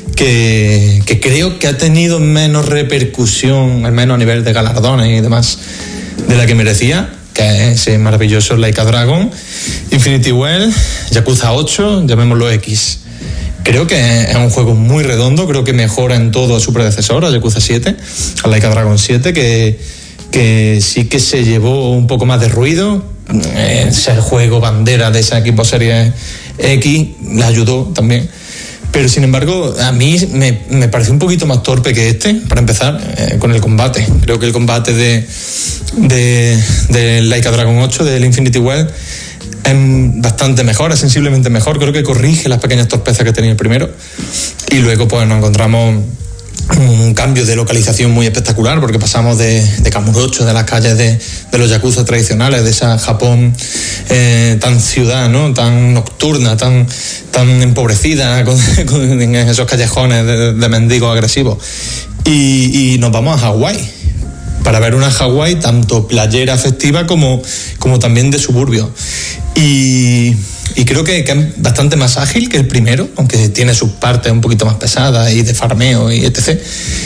que, que creo que ha tenido menos repercusión, al menos a nivel de galardones y demás, de la que merecía, que es ese maravilloso Like a Dragon, Infinity Well, Yakuza ocho, llamémoslo X. Creo que es un juego muy redondo, creo que mejora en todo a su predecesor, a Yakuza siete, a Like a Dragon siete, que, que sí que se llevó un poco más de ruido. Ese juego bandera de ese equipo Serie X le ayudó también. Pero sin embargo, a mí me, me pareció un poquito más torpe que este, para empezar, eh, con el combate. Creo que el combate de, de, de Like a Dragon ocho, del Infinity Well, es bastante mejor, es sensiblemente mejor. Creo que corrige las pequeñas torpezas que tenía el primero. Y luego pues nos encontramos un cambio de localización muy espectacular, porque pasamos de, de Kamurocho, de las calles de, de los yakuza tradicionales, de esa Japón eh, tan ciudad, ¿no? Tan nocturna, tan, tan empobrecida, con, con, en esos callejones de, de mendigos agresivos. Y, y nos vamos a Hawái, para ver una Hawái tanto playera festiva como, como también de suburbio. Y, y creo que, que es bastante más ágil que el primero, aunque tiene sus partes un poquito más pesadas y de farmeo y etcétera.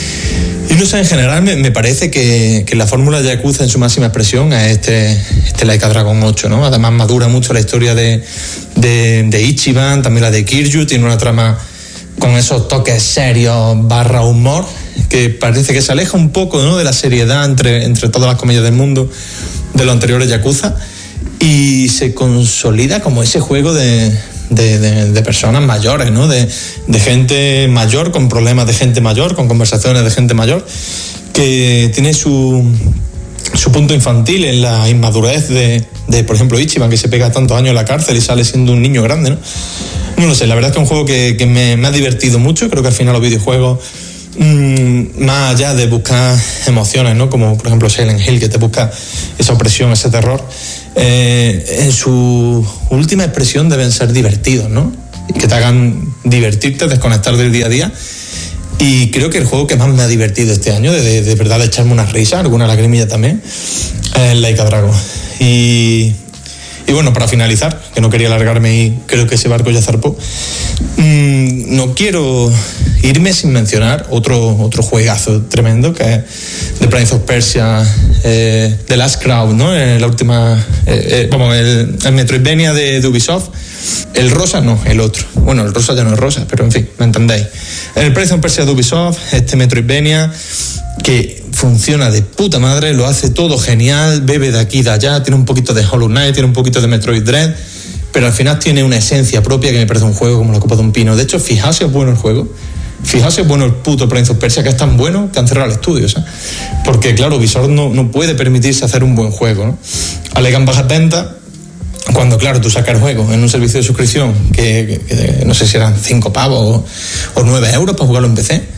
Y no sé, en general me, me parece que, que la fórmula Yakuza en su máxima expresión es este, este Like a Dragon ocho, ¿no? Además madura mucho la historia de, de, de Ichiban, también la de Kiryu, tiene una trama con esos toques serios barra humor, que parece que se aleja un poco, ¿no?, de la seriedad entre, entre todas las comedias del mundo de los anteriores Yakuza, y se consolida como ese juego de, de, de, de personas mayores, ¿no?, de, de gente mayor con problemas de gente mayor, con conversaciones de gente mayor, que tiene su, su punto infantil en la inmadurez de, de, por ejemplo, Ichiban, que se pega tantos años en la cárcel y sale siendo un niño grande, ¿no? No lo sé, la verdad es que es un juego que, que me, me ha divertido mucho. Creo que al final los videojuegos, mmm, más allá de buscar emociones, ¿no?, como por ejemplo Silent Hill, que te busca esa opresión, ese terror, eh, en su última expresión deben ser divertidos, ¿no?, que te hagan divertirte, desconectar del día a día. Y creo que el juego que más me ha divertido este año, de, de, de verdad de echarme una risa, alguna lagrimilla también, es Like a Dragon. Y... Y bueno, para finalizar, que no quería alargarme y creo que ese barco ya zarpó, mmm, no quiero irme sin mencionar otro, otro juegazo tremendo, que es The Prince of Persia, eh, The Last Crowd, ¿no? Eh, la última, eh, eh, vamos, el, el Metroidvania de, de Ubisoft. El rosa no, el otro. Bueno, el rosa ya no es rosa, pero en fin, me entendéis. El Prince of Persia de Ubisoft, este Metroidvania, que funciona de puta madre, lo hace todo genial, bebe de aquí y de allá, tiene un poquito de Hollow Knight, tiene un poquito de Metroid Dread, pero al final tiene una esencia propia que me parece un juego como la copa de un pino. De hecho, fijaos si es bueno el juego, fijaos si es bueno el puto Prince of Persia, que es tan bueno que han cerrado el estudio, ¿sabes? Porque claro, Ubisoft no, no puede permitirse hacer un buen juego, ¿no? Alegan bajas ventas, cuando claro, tú sacas el juego en un servicio de suscripción que, que, que no sé si eran cinco pavos o, o nueve euros para jugarlo en P C.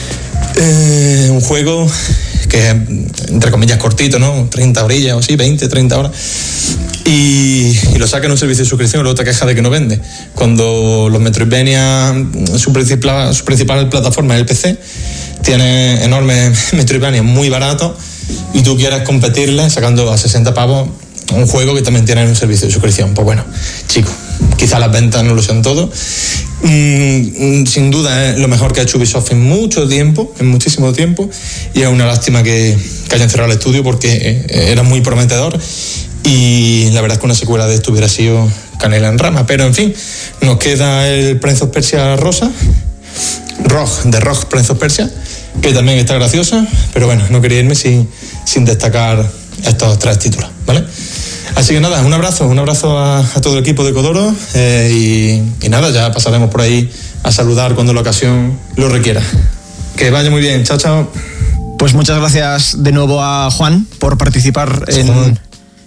Eh, un juego que es, entre comillas, cortito, ¿no? treinta orillas o así, veinte, treinta horas. Y, y lo saca en un servicio de suscripción y luego te quejas de que no vende. Cuando los Metroidvania, su principal, su principal plataforma es el P C, tiene enormes Metroidvania muy baratos y tú quieres competirle sacando a sesenta pavos un juego que también tiene un servicio de suscripción. Pues bueno, chicos, quizá las ventas no lo sean todo. Mm, sin duda es lo mejor que ha hecho Ubisoft en mucho tiempo, en muchísimo tiempo, y es una lástima que, que hayan cerrado el estudio porque era muy prometedor y la verdad es que una secuela de esto hubiera sido canela en rama. Pero en fin, nos queda el Prince of Persia rosa, Rogue, de Rogue Prince of Persia, que también está graciosa, pero bueno, no quería irme sin, sin destacar estos tres títulos, ¿vale? Así que nada, un abrazo, un abrazo a, a todo el equipo de Codoro, eh, y, y nada, ya pasaremos por ahí a saludar cuando la ocasión lo requiera. Que vaya muy bien, chao, chao. Pues muchas gracias de nuevo a Juan por participar en,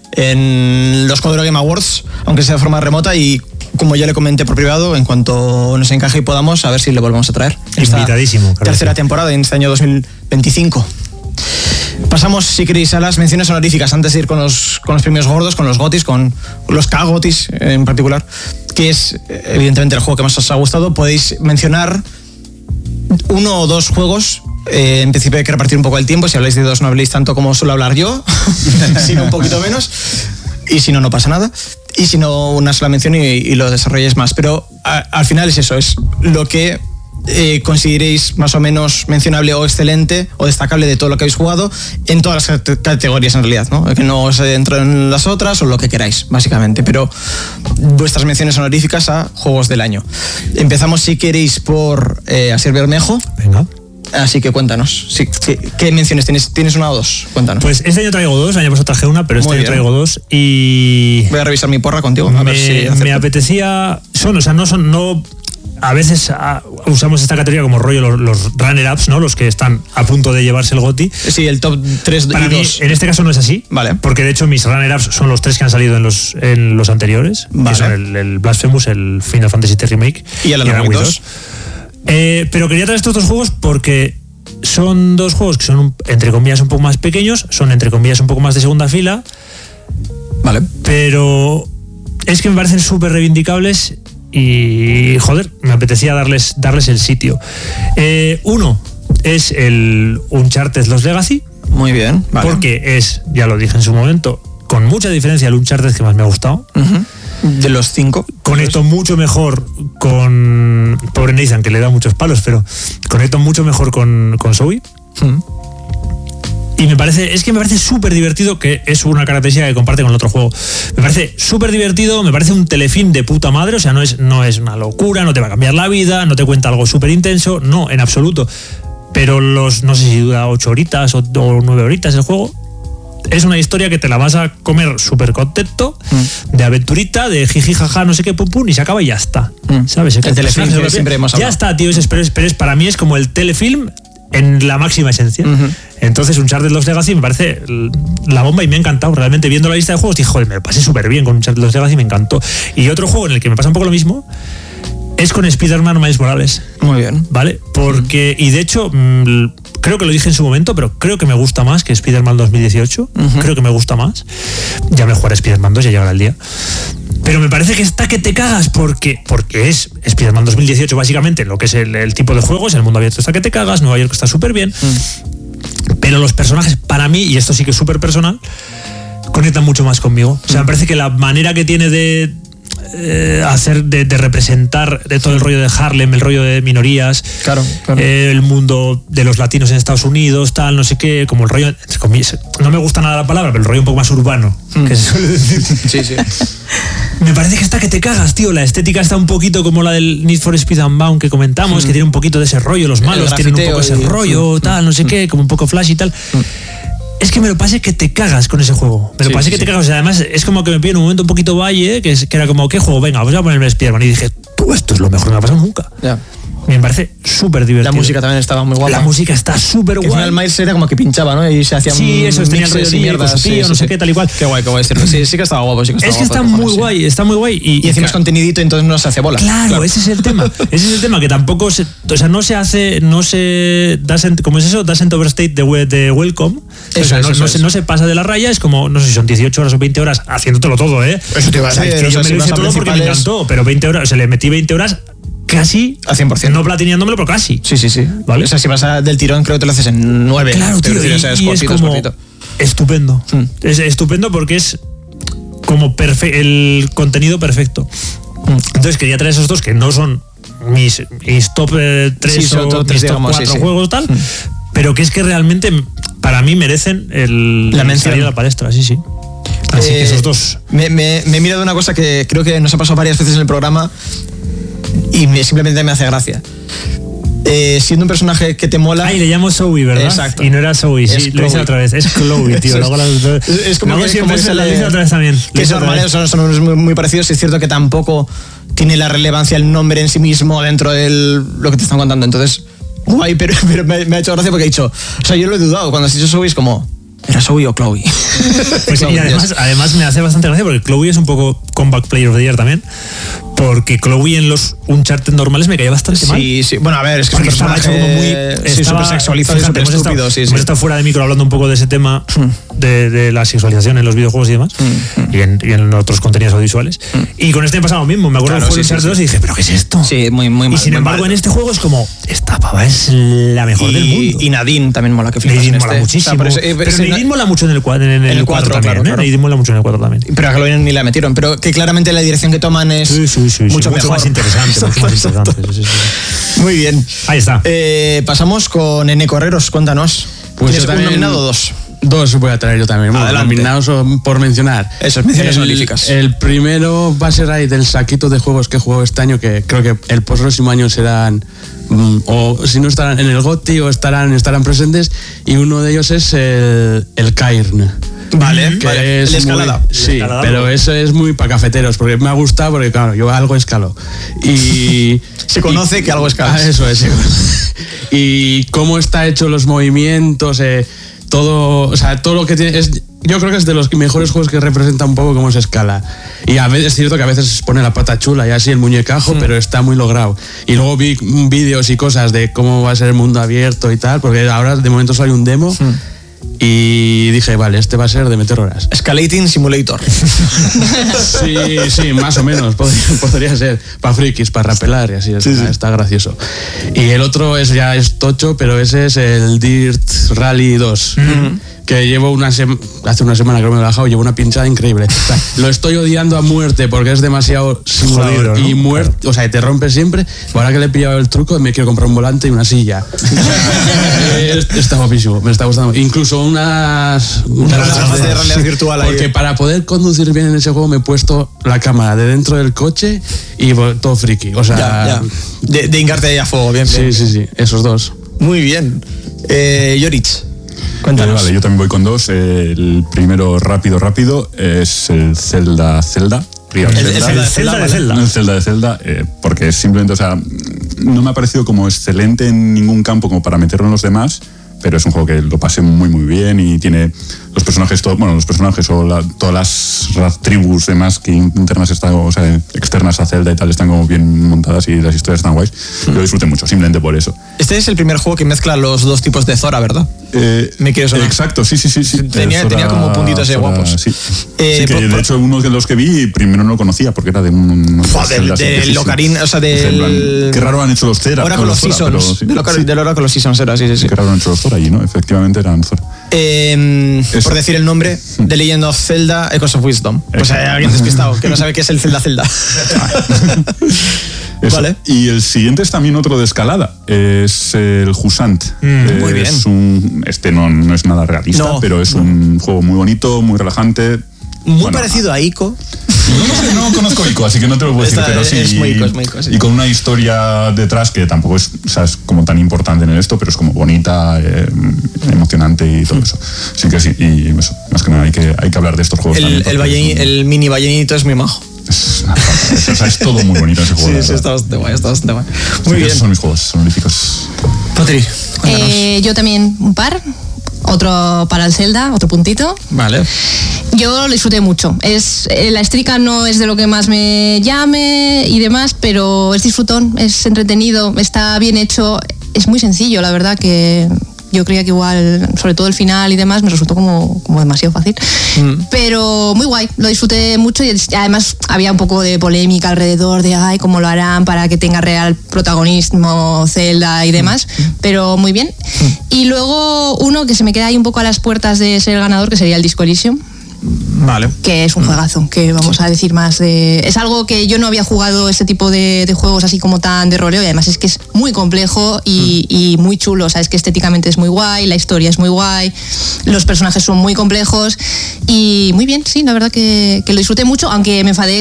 en los Codoro Game Awards, aunque sea de forma remota, y como ya le comenté por privado, en cuanto nos encaje y podamos, a ver si le volvemos a traer. Invitadísimo. Esta tercera temporada en este año dos mil veinticinco. Pasamos, si queréis, a las menciones honoríficas antes de ir con los, con los premios gordos, con los GOTYs, con los K-GOTYs en particular, que es evidentemente el juego que más os ha gustado. Podéis mencionar uno o dos juegos. Eh, en principio hay que repartir un poco el tiempo. Si habláis de dos, no habléis tanto como suelo hablar yo, sino un poquito menos. Y si no, no pasa nada. Y si no, una sola mención y, y lo desarrolléis más. Pero a, al final es eso, es lo que Eh, consideréis más o menos mencionable o excelente o destacable de todo lo que habéis jugado en todas las categorías en realidad, ¿no? Que no se entren en las otras o lo que queráis, básicamente, pero vuestras menciones honoríficas a juegos del año. Empezamos, si queréis, por eh, Asier Bermejo. Venga. Así que cuéntanos, sí, ¿qué, ¿qué menciones tienes? ¿Tienes una o dos? Cuéntanos. Pues este año traigo dos, el año pasado traje una, pero este Muy año bien. traigo dos y... Voy a revisar mi porra contigo, a me, ver si acepto. me apetecía... Son, o sea, no son... No, a veces a, usamos esta categoría como rollo los, los runner-ups, ¿no? Los que están a punto de llevarse el GOTY. Sí, el top tres Para y mí, dos. en este caso no es así. Vale. Porque de hecho mis runner-ups son los tres que han salido en los, en los anteriores. Vale. Que son el, el Blasphemous, el Final Fantasy siete Remake Y el Alan Wake dos. Eh, pero quería traer estos dos juegos porque son dos juegos que son, entre comillas, un poco más pequeños, son, entre comillas, un poco más de segunda fila. Vale. Pero es que me parecen súper reivindicables y, joder, me apetecía darles, darles el sitio. Eh, uno es el Uncharted Lost Legacy. Muy bien, vale. Porque es, ya lo dije en su momento, con mucha diferencia el Uncharted que más me ha gustado. Uh-huh. De los cinco. Conecto mucho mejor con... Pobre Nathan, que le da muchos palos, pero conecto mucho mejor con, con Zoe. Uh-huh. Y me parece, es que me parece súper divertido, que es una característica que comparte con el otro juego. Me parece súper divertido, me parece un telefilm de puta madre, o sea, no es, no es una locura, no te va a cambiar la vida, no te cuenta algo súper intenso, no, en absoluto. Pero los, no sé si dura ocho horitas o, o nueve horitas el juego. Es una historia que te la vas a comer súper contento, mm. de aventurita, de jiji, jaja, no sé qué, pum, pum, y se acaba y ya está. Mm. ¿Sabes? El, el telefilm que siempre hemos hablado. Ya está, tío, es, pero, es, pero es, para mí es como el telefilm en la máxima esencia. Uh-huh. Entonces, Uncharted Lost Legacy me parece la bomba y me ha encantado. Realmente, viendo la lista de juegos, dije, joder, me lo pasé súper bien con Uncharted Lost Legacy, me encantó. Y otro juego en el que me pasa un poco lo mismo es con Spider-Man Miles Morales. Muy bien. ¿Vale? Porque, y de hecho, mmm, creo que lo dije en su momento, pero creo que me gusta más que Spider-Man dos mil dieciocho. Uh-huh. Creo que me gusta más. Ya me jugaré Spider-Man dos, ya llegará el día. Pero me parece que está que te cagas porque, porque es Spider-Man dos mil dieciocho básicamente, lo que es el, el tipo de juego, es el mundo abierto está que te cagas, Nueva York está súper bien, mm. pero los personajes, para mí, y esto sí que es súper personal, conectan mucho más conmigo. O sea, mm. me parece que la manera que tiene de eh, hacer, de, de representar de todo el rollo de Harlem, el rollo de minorías, claro, claro. Eh, el mundo de los latinos en Estados Unidos, tal, no sé qué, como el rollo, entre comillas, no me gusta nada la palabra, pero el rollo un poco más urbano, mm. que se suele decir. Sí, sí. Me parece que está que te cagas, tío. La estética está un poquito como la del Need for Speed Unbound que comentamos, mm. que tiene un poquito de ese rollo, los malos tienen un poco ese y, rollo, mm. tal, no sé mm. qué, como un poco flash y tal. Mm. Es que me lo pasé que te cagas con ese juego. Me lo sí, pasé sí, que sí. te cagas. O sea, además, es como que me pilló en un momento un poquito valle, que, es, que era como, ¿qué juego? Venga, voy a ponerme Spider-Man. Y dije, tú, esto es lo mejor que me ha pasado nunca. Ya. Me parece súper divertido. La música también estaba muy guapa. La música está súper guay. Al final Miles era como que pinchaba, ¿no? Y se hacía sí, eso, tenía el rollo de mierda, tío, sí, no sé sí. qué, tal y cual. Qué guay, qué guay decirlo. Sí, sí que estaba guapo. Sí que estaba es que guapo, está muy sí. guay, está muy guay. Y, y encima es contenidito, entonces no se hace bola. Claro, claro, ese es el tema. Ese es el tema, que tampoco se, o sea, no se hace, no se, doesn't, ¿cómo es eso? Doesn't overstate the, the welcome. Eso, o sea, no, eso no, es. Se, no se pasa de la raya, es como, no sé si son dieciocho horas o veinte horas haciéndotelo todo, ¿eh? Eso te iba a decir. O sea, que yo me lo hice todo porque me encantó, pero veinte horas, o sea, le metí veinte horas casi a cien por ciento. No platineándomelo, pero casi. Sí, sí, sí. ¿Vale? O sea, si vas a, del tirón, creo que te lo haces en nueve. Claro, tío, y, o sea, es, y cortito, es como es cortito. Estupendo. Hmm. Es estupendo porque es como perfe- el contenido perfecto. Hmm. Entonces quería traer esos dos que no son mis, mis top eh, tres sí, o top mis tres, top cuatro sí, sí. juegos tal, hmm. pero que es que realmente para mí merecen el, la el salir a la palestra, sí, sí. Así eh, que esos dos. Me, me, me he mirado una cosa que creo que nos ha pasado varias veces en el programa y me, simplemente me hace gracia. Eh, siendo un personaje que te mola. Ay, le llamo Zoe, ¿verdad? Exacto. Y no era Zoe, sí, es lo hice otra vez. Es Chloe, tío. es, la, es como luego que, siempre como se que la le, hice otra vez también. Que son normales, son, son muy, muy parecidos. Es cierto que tampoco tiene la relevancia el nombre en sí mismo dentro de lo que te están contando. Entonces, guay, pero, pero me, me ha hecho gracia porque he dicho. O sea, yo lo he dudado. Cuando has dicho Zoe es como. ¿Era Zoe o Chloe? Pues, y además, además me hace bastante gracia porque Chloe es un poco comeback player of the year también. Porque Chloe en los Uncharted normales me caía bastante sí, mal. Sí, sí. Bueno, a ver, es que porque es un personaje como muy sí, súper sexualizado y súper estúpido. Estado, sí, hemos sí. estado fuera de micro hablando un poco de ese tema de, de la sexualización en los videojuegos y demás. Mm. Y, en, y en otros contenidos audiovisuales. Mm. Y con este me pasaba lo mismo. Me acuerdo claro, que fue sí, Uncharted sí, dos sí. y dije, ¿pero qué es esto? Sí, muy, muy mal. Y sin muy embargo, mal. en este juego es como, esta pava es la mejor y, del mundo. Y Nadine también mola que flipas. Nadine en mola este. muchísimo. O sea, pero pero Nadine mola mucho en el cuatro en el, el cuatro también. Claro, ¿eh? Claro. Nadine mola mucho en el cuatro también. Pero a Chloe ni la metieron. Pero que claramente la dirección que toman es sí, sí, sí, mucho, sí, mucho más interesante. Mucho más interesante. Sí, sí, sí. Muy bien. Ahí está. Eh, pasamos con N. Correros. Cuéntanos. Pues ¿Tienes un nominado o dos? Dos voy a traer yo también. Bueno, nominados por mencionar. Eso, menciones honoríficas. El primero va a ser ahí del saquito de juegos que he jugado este año, que creo que el próximo año serán, mm, o si no estarán en el GOTY o estarán, estarán presentes, y uno de ellos es el, el Cairn. Vale, que vale. Es el escalada. Muy, sí, escalada, pero eso es muy para cafeteros, porque me ha gustado, porque claro, yo algo escalo. Y se conoce y, que algo escalas. Ah, eso es. Y cómo está hecho los movimientos, eh, todo, o sea, todo lo que tiene es, yo creo que es de los mejores juegos que representa un poco cómo se escala. Y a veces es cierto que a veces pone la pata chula y así el muñecajo, mm. pero está muy logrado. Y luego vi vídeos y cosas de cómo va a ser el mundo abierto y tal, porque ahora de momento solo hay un demo. Mm. Y dije, vale, este va a ser de meter horas. Escalating Simulator. Sí, sí, más o menos. Podría, podría ser para frikis, para rapelar y así. Sí, está, sí. está gracioso. Y el otro es ya es tocho, pero ese es el Dirt Rally dos. Mm-hmm. que llevo una semana, hace una semana que me lo he bajado, llevo una pinchada increíble. O sea, lo estoy odiando a muerte porque es demasiado simulador Jodido, ¿no? y muerte, claro. O sea, te rompe siempre. Ahora que le he pillado el truco, me quiero comprar un volante y una silla. Está guapísimo, me está gustando. Incluso unas... Unas gafas de realidad virtual ahí. Porque para poder conducir bien en ese juego me he puesto la cámara de dentro del coche y todo friki. O sea... Ya, ya. De, de hingarte ahí a fuego, bien, bien. Sí, sí, sí, esos dos. Muy bien. Eh, Yorich, cuéntanos. Eh, vale, yo también voy con dos. Eh, el primero, rápido, rápido, es el Zelda Zelda. Real El- el Zelda. Zelda El Zelda de Zelda. El Zelda de Zelda, eh, porque simplemente, o sea, no me ha parecido como excelente en ningún campo como para meterlo en los demás, pero es un juego que lo pasé muy muy bien y tiene los personajes, todo, bueno, los personajes o la, todas las, las tribus demás que internas están, o sea, externas a Zelda y tal, están como bien montadas y las historias están guays. Lo disfruté mucho, simplemente por eso. Este es el primer juego que mezcla los dos tipos de Zora, ¿verdad? Eh, Me quiero sonar. Exacto, sí, sí, sí. sí. Tenía- Eh, Zora- tenía como puntitos de Zora, guapos. Sí, Eh, Sí, que por- de por- hecho uno de los que vi primero no lo conocía porque era de un... Joder, Zelda, sí, del sí, sí. Ocarina, o sea, O sea, en plan, del... Qué raro han hecho los Zera. Oracle of los Zora, pero Seasons. sí. Del, Ocar- Sí. del Oracle of Seasons era, sí, sí, sí. Qué raro han hecho los Zora allí, ¿no? Efectivamente eran Zora. Eh, Eso. por decir el nombre, The Legend of Zelda, Echoes of Wisdom. Pues hay alguien despistado que no sabe qué es el Zelda Zelda. Eso. Vale. Y el siguiente es también otro de escalada. Es el Jusant. Mm, muy bien. Es un, este no, no es nada realista, No. pero es un juego muy bonito, muy relajante. Muy Bueno, parecido a Ico. No, no sé, no conozco Ico, así que no te lo puedo decir, Esta pero sí. es muy Ico, es muy Ico, sí. Y con una historia detrás que tampoco es, o sea, es como tan importante en esto, pero es como bonita, eh, emocionante y todo eso. Así que sí, y eso, más que nada hay que, hay que hablar de estos juegos. El, también, el, porque balleni- son- el mini ballenito es muy majo. es, una pasada, es- o sea, es todo muy bonito ese juego. Sí, la sí, verdad. está bastante guay, está bastante guay. Así Muy que bien. esos son mis juegos honoríficos. Patri, cuéntanos. Eh, yo también un par. Otro para el Zelda, otro puntito. Vale. Yo lo disfruté mucho. Es, eh, la estrica no es de lo que más me llame y demás, pero es disfrutón, es entretenido, está bien hecho, es muy sencillo, la verdad que yo creía que igual, sobre todo el final y demás, me resultó como, como demasiado fácil. Mm. Pero muy guay, lo disfruté mucho y además había un poco de polémica alrededor de ay, cómo lo harán para que tenga real protagonismo Zelda y demás, pero muy bien. Y luego uno que se me queda ahí un poco a las puertas de ser el ganador, que sería el Disco Elysium, Vale. que es un juegazo, que vamos a decir más de... Es algo que yo no había jugado este tipo de, de juegos así como tan de roleo y además es que es muy complejo y, y muy chulo, o sea, es que estéticamente es muy guay, la historia es muy guay, los personajes son muy complejos y muy bien, sí, la verdad que, que lo disfruté mucho, aunque me enfadé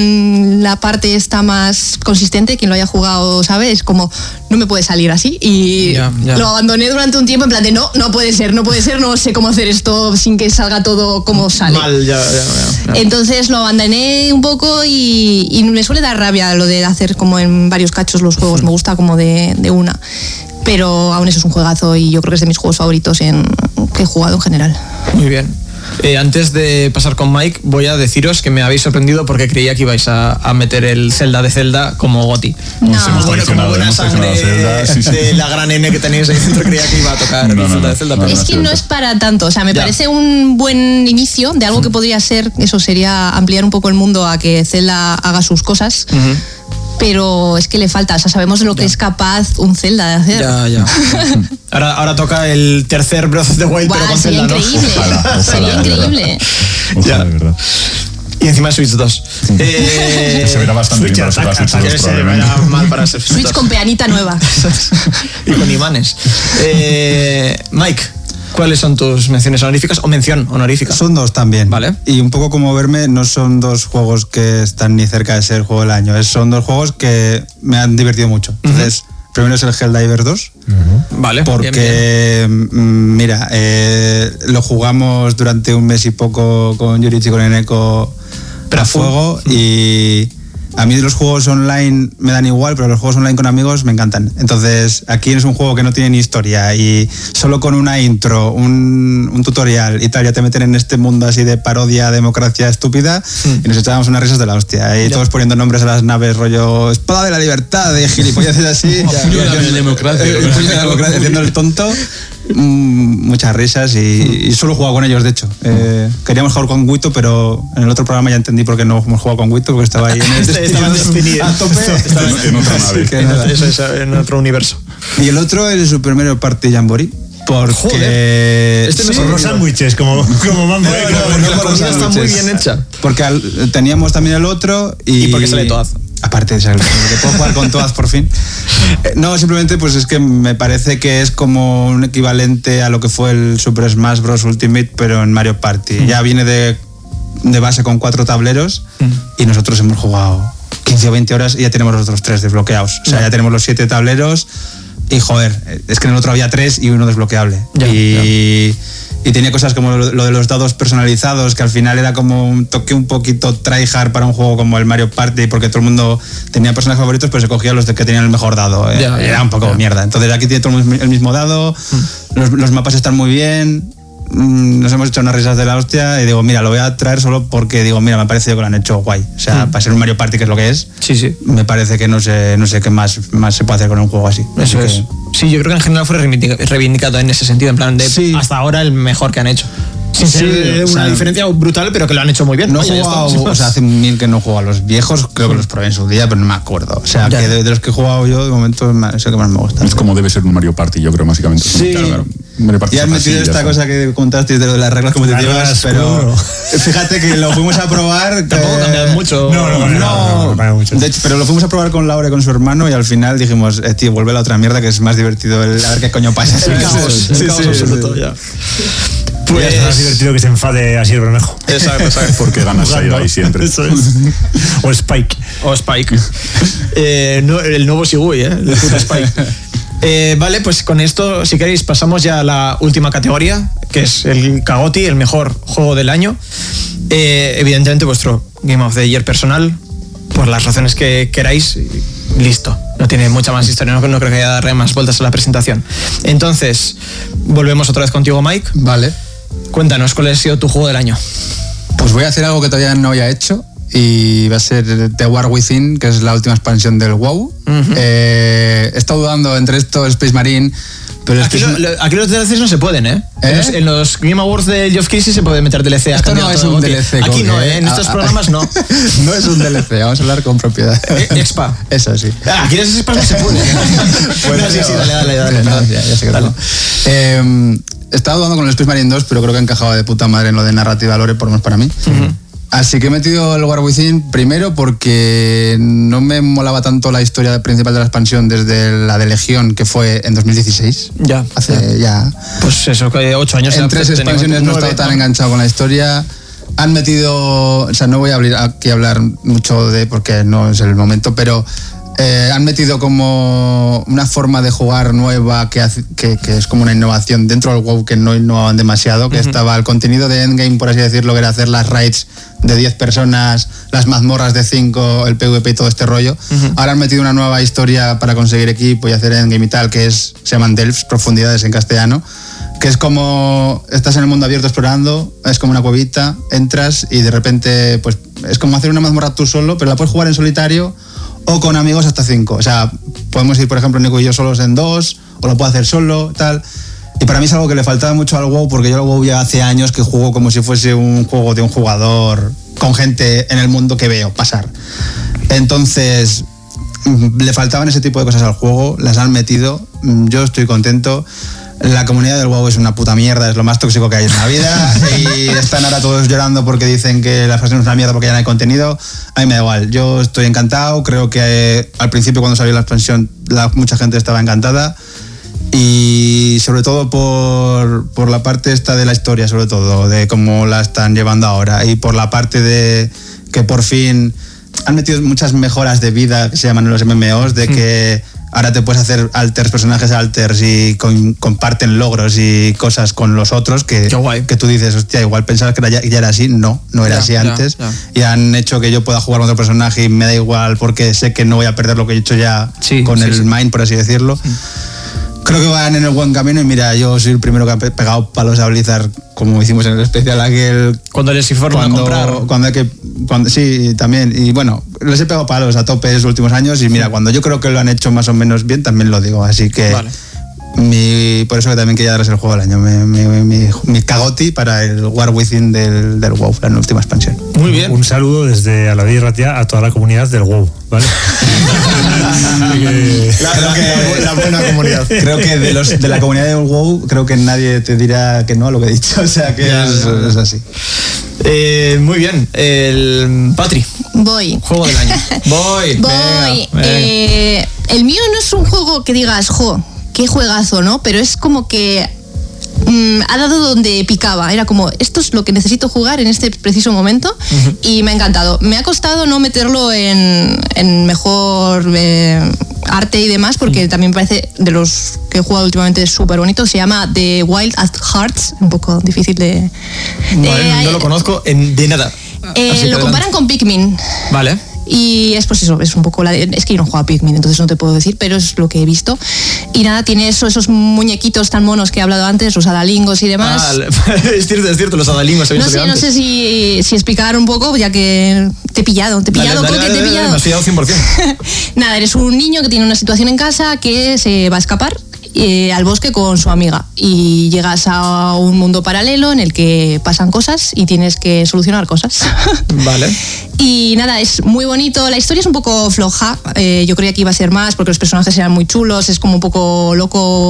con la parte esta más consistente, quien lo haya jugado sabe, es como, no me puede salir así y Ya, ya. lo abandoné durante un tiempo en plan de no, no puede ser, no puede ser, no sé cómo hacer esto sin que salga todo como sale. Mal, ya, ya, ya. Entonces lo abandoné un poco y, y me suele dar rabia lo de hacer como en varios cachos los juegos, me gusta como de, de una. Pero aún eso es un juegazo y yo creo que es de mis juegos favoritos en, que he jugado en general. Muy bien. Eh, antes de pasar con Mike, voy a deciros que me habéis sorprendido porque creía que ibais a, a meter el Zelda de Zelda como Goti. No. Nos hemos Bueno, como traicionado, buena hemos sangre traicionado a Zelda, sí, sí. de la gran N que tenéis ahí dentro, creía que iba a tocar No, el no, Zelda no, de Zelda. no, pero- Es que no es para tanto, o sea, me Ya. parece un buen inicio de algo que podría ser, eso sería ampliar un poco el mundo a que Zelda haga sus cosas, pero es que le falta, o sea, sabemos de lo que es capaz un Zelda de hacer. Ya, ya. Ahora, ahora toca el tercer Breath of the Wild, pero Buah, con sería Zelda, ¿no? increíble, Ojalá, sería ojalá, de verdad. increíble. Ojalá, Ya. de verdad. Y encima Switch dos. Eh, Se verá bastante bien para ser la Switch dos, que se probablemente. verá mal para ser Switch Switch dos. con peanita nueva. Y con imanes. Eh, Mike, ¿cuáles son tus menciones honoríficas o mención honorífica? Son dos también. Vale. Y un poco como verme, no son dos juegos que están ni cerca de ser juego del año. Es- Son dos juegos que me han divertido mucho. Entonces, primero es el Helldivers dos. Vale. Porque, mm, mira, eh, lo jugamos durante un mes y poco con Yurichi y con Eneko Pero a full. fuego y a mí los juegos online me dan igual, pero los juegos online con amigos me encantan. Entonces, aquí es un juego que no tiene ni historia y solo con una intro, un, un tutorial y tal, ya te meten en este mundo así de parodia, democracia estúpida y nos echábamos unas risas de la hostia. Y Ya. todos poniendo nombres a las naves, rollo Espada de la Libertad, de gilipollas así. Puño de la democracia. Eh, el puño de la democracia, haciendo el tonto. Mm, muchas risas y, y solo he jugado con ellos, de hecho. Eh, queríamos jugar con Wito, pero en el otro programa ya entendí por qué no hemos jugado con Wito, porque estaba ahí en el Estaba en Destiny. a tope. Estaba En otra nave. Así que En, nada. eso es, en otro universo. Y el otro, el Super Mario Party Jamboree, Porque... Joder. Este no Son los sándwiches, como, como Mambo. No, no, porque la comida está muy bien hecha. Porque al- teníamos también el otro y... Y porque sale Toad. Aparte de ser que puedo jugar con Toad por fin. Eh, No, simplemente pues es que me parece que es como un equivalente a lo que fue el Super Smash Bros. Ultimate, pero en Mario Party. Mm. Ya viene de, de base con cuatro tableros Mm. y nosotros hemos jugado quince o veinte horas y ya tenemos los otros tres desbloqueados. O sea, ya tenemos los siete tableros y joder, es que en el otro había tres y uno desbloqueable. Ya, y, y tenía cosas como lo, lo de los dados personalizados, que al final era como un toque un poquito tryhard para un juego como el Mario Party, porque todo el mundo tenía personajes favoritos, pero se cogía los de que tenían el mejor dado. eh. Ya, ya, era un poco ya. mierda. Entonces aquí tiene todo el mismo dado, los, los mapas están muy bien. mm, Nos hemos hecho unas risas de la hostia y digo, mira, lo voy a traer solo porque digo, mira, me ha parecido que lo han hecho guay. O sea, para ser un Mario Party, que es lo que es, Sí, sí. me parece que no sé, no sé qué más, más se puede hacer con un juego así. Así Eso que- es. Sí, yo creo que en general fue reivindica- reivindicado en ese sentido, en plan de Sí. hasta ahora el mejor que han hecho. Sin Sí, ser o una sea, diferencia brutal, pero que lo han hecho muy bien. No he Vaya, ya jugado, está. o sea, hace mil que no juego a los viejos, creo que los probé en su día, pero no me acuerdo. O sea, Ya. que de, de los que he jugado yo, de momento es el que más me gusta. Es como debe ser un Mario Party, yo creo, básicamente. Sí. Claro, claro. Mario Party Y has es metido así, ya esta está. cosa que contaste de lo de las reglas competitivas, reglas, pero claro. fíjate que lo fuimos a probar. Tampoco que- cambian mucho. No, no, no, no, no, no cambia mucho. De hecho, pero lo fuimos a probar con Laura y con su hermano y al final dijimos, eh, tío, vuelve a la otra mierda que es más divertido el, a ver qué coño pasa. El caos, el caos absoluto, ya. Pues es más divertido que se enfade así el Bermejo. Exacto, exacto. Porque ganas ahí, ahí siempre. Eso es. O Spike. O Spike. Eh, no, el nuevo Shigui, ¿eh? El puto Spike. Eh, vale, pues con esto, si queréis, pasamos ya a la última categoría, que es el Kagoti, el mejor juego del año. Eh, evidentemente, vuestro Game of the Year personal, por las razones que queráis, listo. No tiene mucha más historia, no, no creo que haya que darle más vueltas a la presentación. Entonces, volvemos otra vez contigo, Mike. Vale. Cuéntanos, ¿cuál ha sido tu juego del año? Pues voy a hacer algo que todavía no había hecho y va a ser The War Within, que es la última expansión del WoW. eh, he estado dudando entre esto, Space Marine, pero Aquí, Space lo- lo- aquí los D L Cs no se pueden, ¿eh? En, ¿Eh? los, en los Game Awards de Geoff Keighley se puede meter D L C. a Esto cambiar no es todo un el D L bote. C. Aquí Coque, no, ¿eh? En estos Ah, ah, programas no. no es un D L C, vamos a hablar con propiedad. Eh, Expa. Eso sí. Ah, aquí en esos espacios se puede. Pues No, sí, sí, dale, dale, dale. No, perdón. ya, ya sé que Dale. no. Eh, he estado dudando con el Space Marine dos, pero creo que ha encajado de puta madre en lo de narrativa lore, por lo menos para mí. Así que he metido el War Within primero porque no me molaba tanto la historia principal de la expansión desde la de Legión, que fue en dos mil dieciséis. Ya. Hace ya... Pues eso, que ocho años. En ya tres tenía expansiones no he nueve, estado tan ¿no? enganchado con la historia. Han metido, o sea, no voy a abrir aquí a hablar mucho de, porque no es el momento, pero eh, han metido como una forma de jugar nueva que, hace- que, que es como una innovación dentro del WoW que no innovaban demasiado, que estaba el contenido de Endgame, por así decirlo, que era hacer las raids de diez personas, las mazmorras de cinco, el PvP y todo este rollo. Ahora han metido una nueva historia para conseguir equipo y hacer Endgame y tal, que es, se llaman Delves, profundidades en castellano, que es como estás en el mundo abierto explorando, es como una cuevita, entras y de repente pues es como hacer una mazmorra tú solo, pero la puedes jugar en solitario o con amigos hasta cinco. O sea, podemos ir, por ejemplo, Nico y yo solos en dos, o lo puedo hacer solo, tal. Y para mí es algo que le faltaba mucho al WoW, porque yo al WoW ya hace años que juego como si fuese un juego de un jugador con gente en el mundo que veo pasar. Entonces, mm, le faltaban ese tipo de cosas al juego, las han metido, mm, yo estoy contento. La comunidad del WoW es una puta mierda, es lo más tóxico que hay en la vida y están ahora todos llorando porque dicen que la expansión es una mierda porque ya no hay contenido. A mí me da igual, yo estoy encantado, creo que eh, al principio cuando salió la expansión la, mucha gente estaba encantada y sobre todo por, por la parte esta de la historia, sobre todo, de cómo la están llevando ahora y por la parte de que por fin han metido muchas mejoras de vida que se llaman en los M M Os, de que ahora te puedes hacer alters, personajes alters y con- comparten logros y cosas con los otros que, Qué guay. que tú dices, hostia, igual pensabas que era ya, ya era así. No, no era Ya, así ya, antes. ya. Y han hecho que yo pueda jugar con otro personaje y me da igual porque sé que no voy a perder lo que he hecho ya Sí, con sí, el sí. main, por así decirlo. Creo que van en el buen camino y mira, yo soy el primero que ha pe- pegado palos a Blizzard, como hicimos en el especial aquel. Cuando les informan a Cuando, comprar. cuando hay que, cuando, sí, también. Y bueno, les he pegado palos a tope en los últimos años y mira, cuando yo creo que lo han hecho más o menos bien, también lo digo. Así que Vale. Mi, por eso que también quería darles el juego del año. Mi, mi, mi, mi cagoti para el War Within del, del WoW, la última expansión. Muy bien. Un saludo desde Alaví y Ratia a toda la comunidad del WoW, ¿vale? La, la, la, la buena comunidad. Creo que de, los, de la comunidad del WoW, creo que nadie te dirá que no a lo que he dicho. O sea que Ya, es, ya, ya. es así. Eh, muy bien. El Patri, Voy. juego del año. Voy. Voy. venga, venga. Eh, el mío no es un juego que digas, jo, qué juegazo, ¿no? Pero es como que mm, ha dado donde picaba. Era como, esto es lo que necesito jugar en este preciso momento. Uh-huh. Y me ha encantado. Me ha costado no meterlo en, en mejor eh, arte y demás, porque uh-huh. también me parece de los que he jugado últimamente súper bonito. Se llama The Wild at Hearts. Un poco difícil de... de Vale, no lo conozco en, de nada. Eh, Así que lo adelante. comparan con Pikmin. Vale. Y es pues eso, es un poco la de, es que yo no he jugado a Pikmin, entonces no te puedo decir, pero es lo que he visto. Y nada, tiene eso, esos muñequitos tan monos que he hablado antes, los adalingos y demás. Ah, es cierto, es cierto, los adalingos. No sé, no sé si, si explicar un poco, ya que te he pillado, te he pillado, dale, dale, Coque, dale, te he dale, pillado. me has pillado cien por ciento. Nada, eres un niño que tiene una situación en casa que se va a escapar eh, al bosque con su amiga y llegas a un mundo paralelo en el que pasan cosas y tienes que solucionar cosas. Vale. Y nada, es muy bonito. La historia es un poco floja. Eh, yo creía que iba a ser más porque los personajes eran muy chulos. Es como un poco loco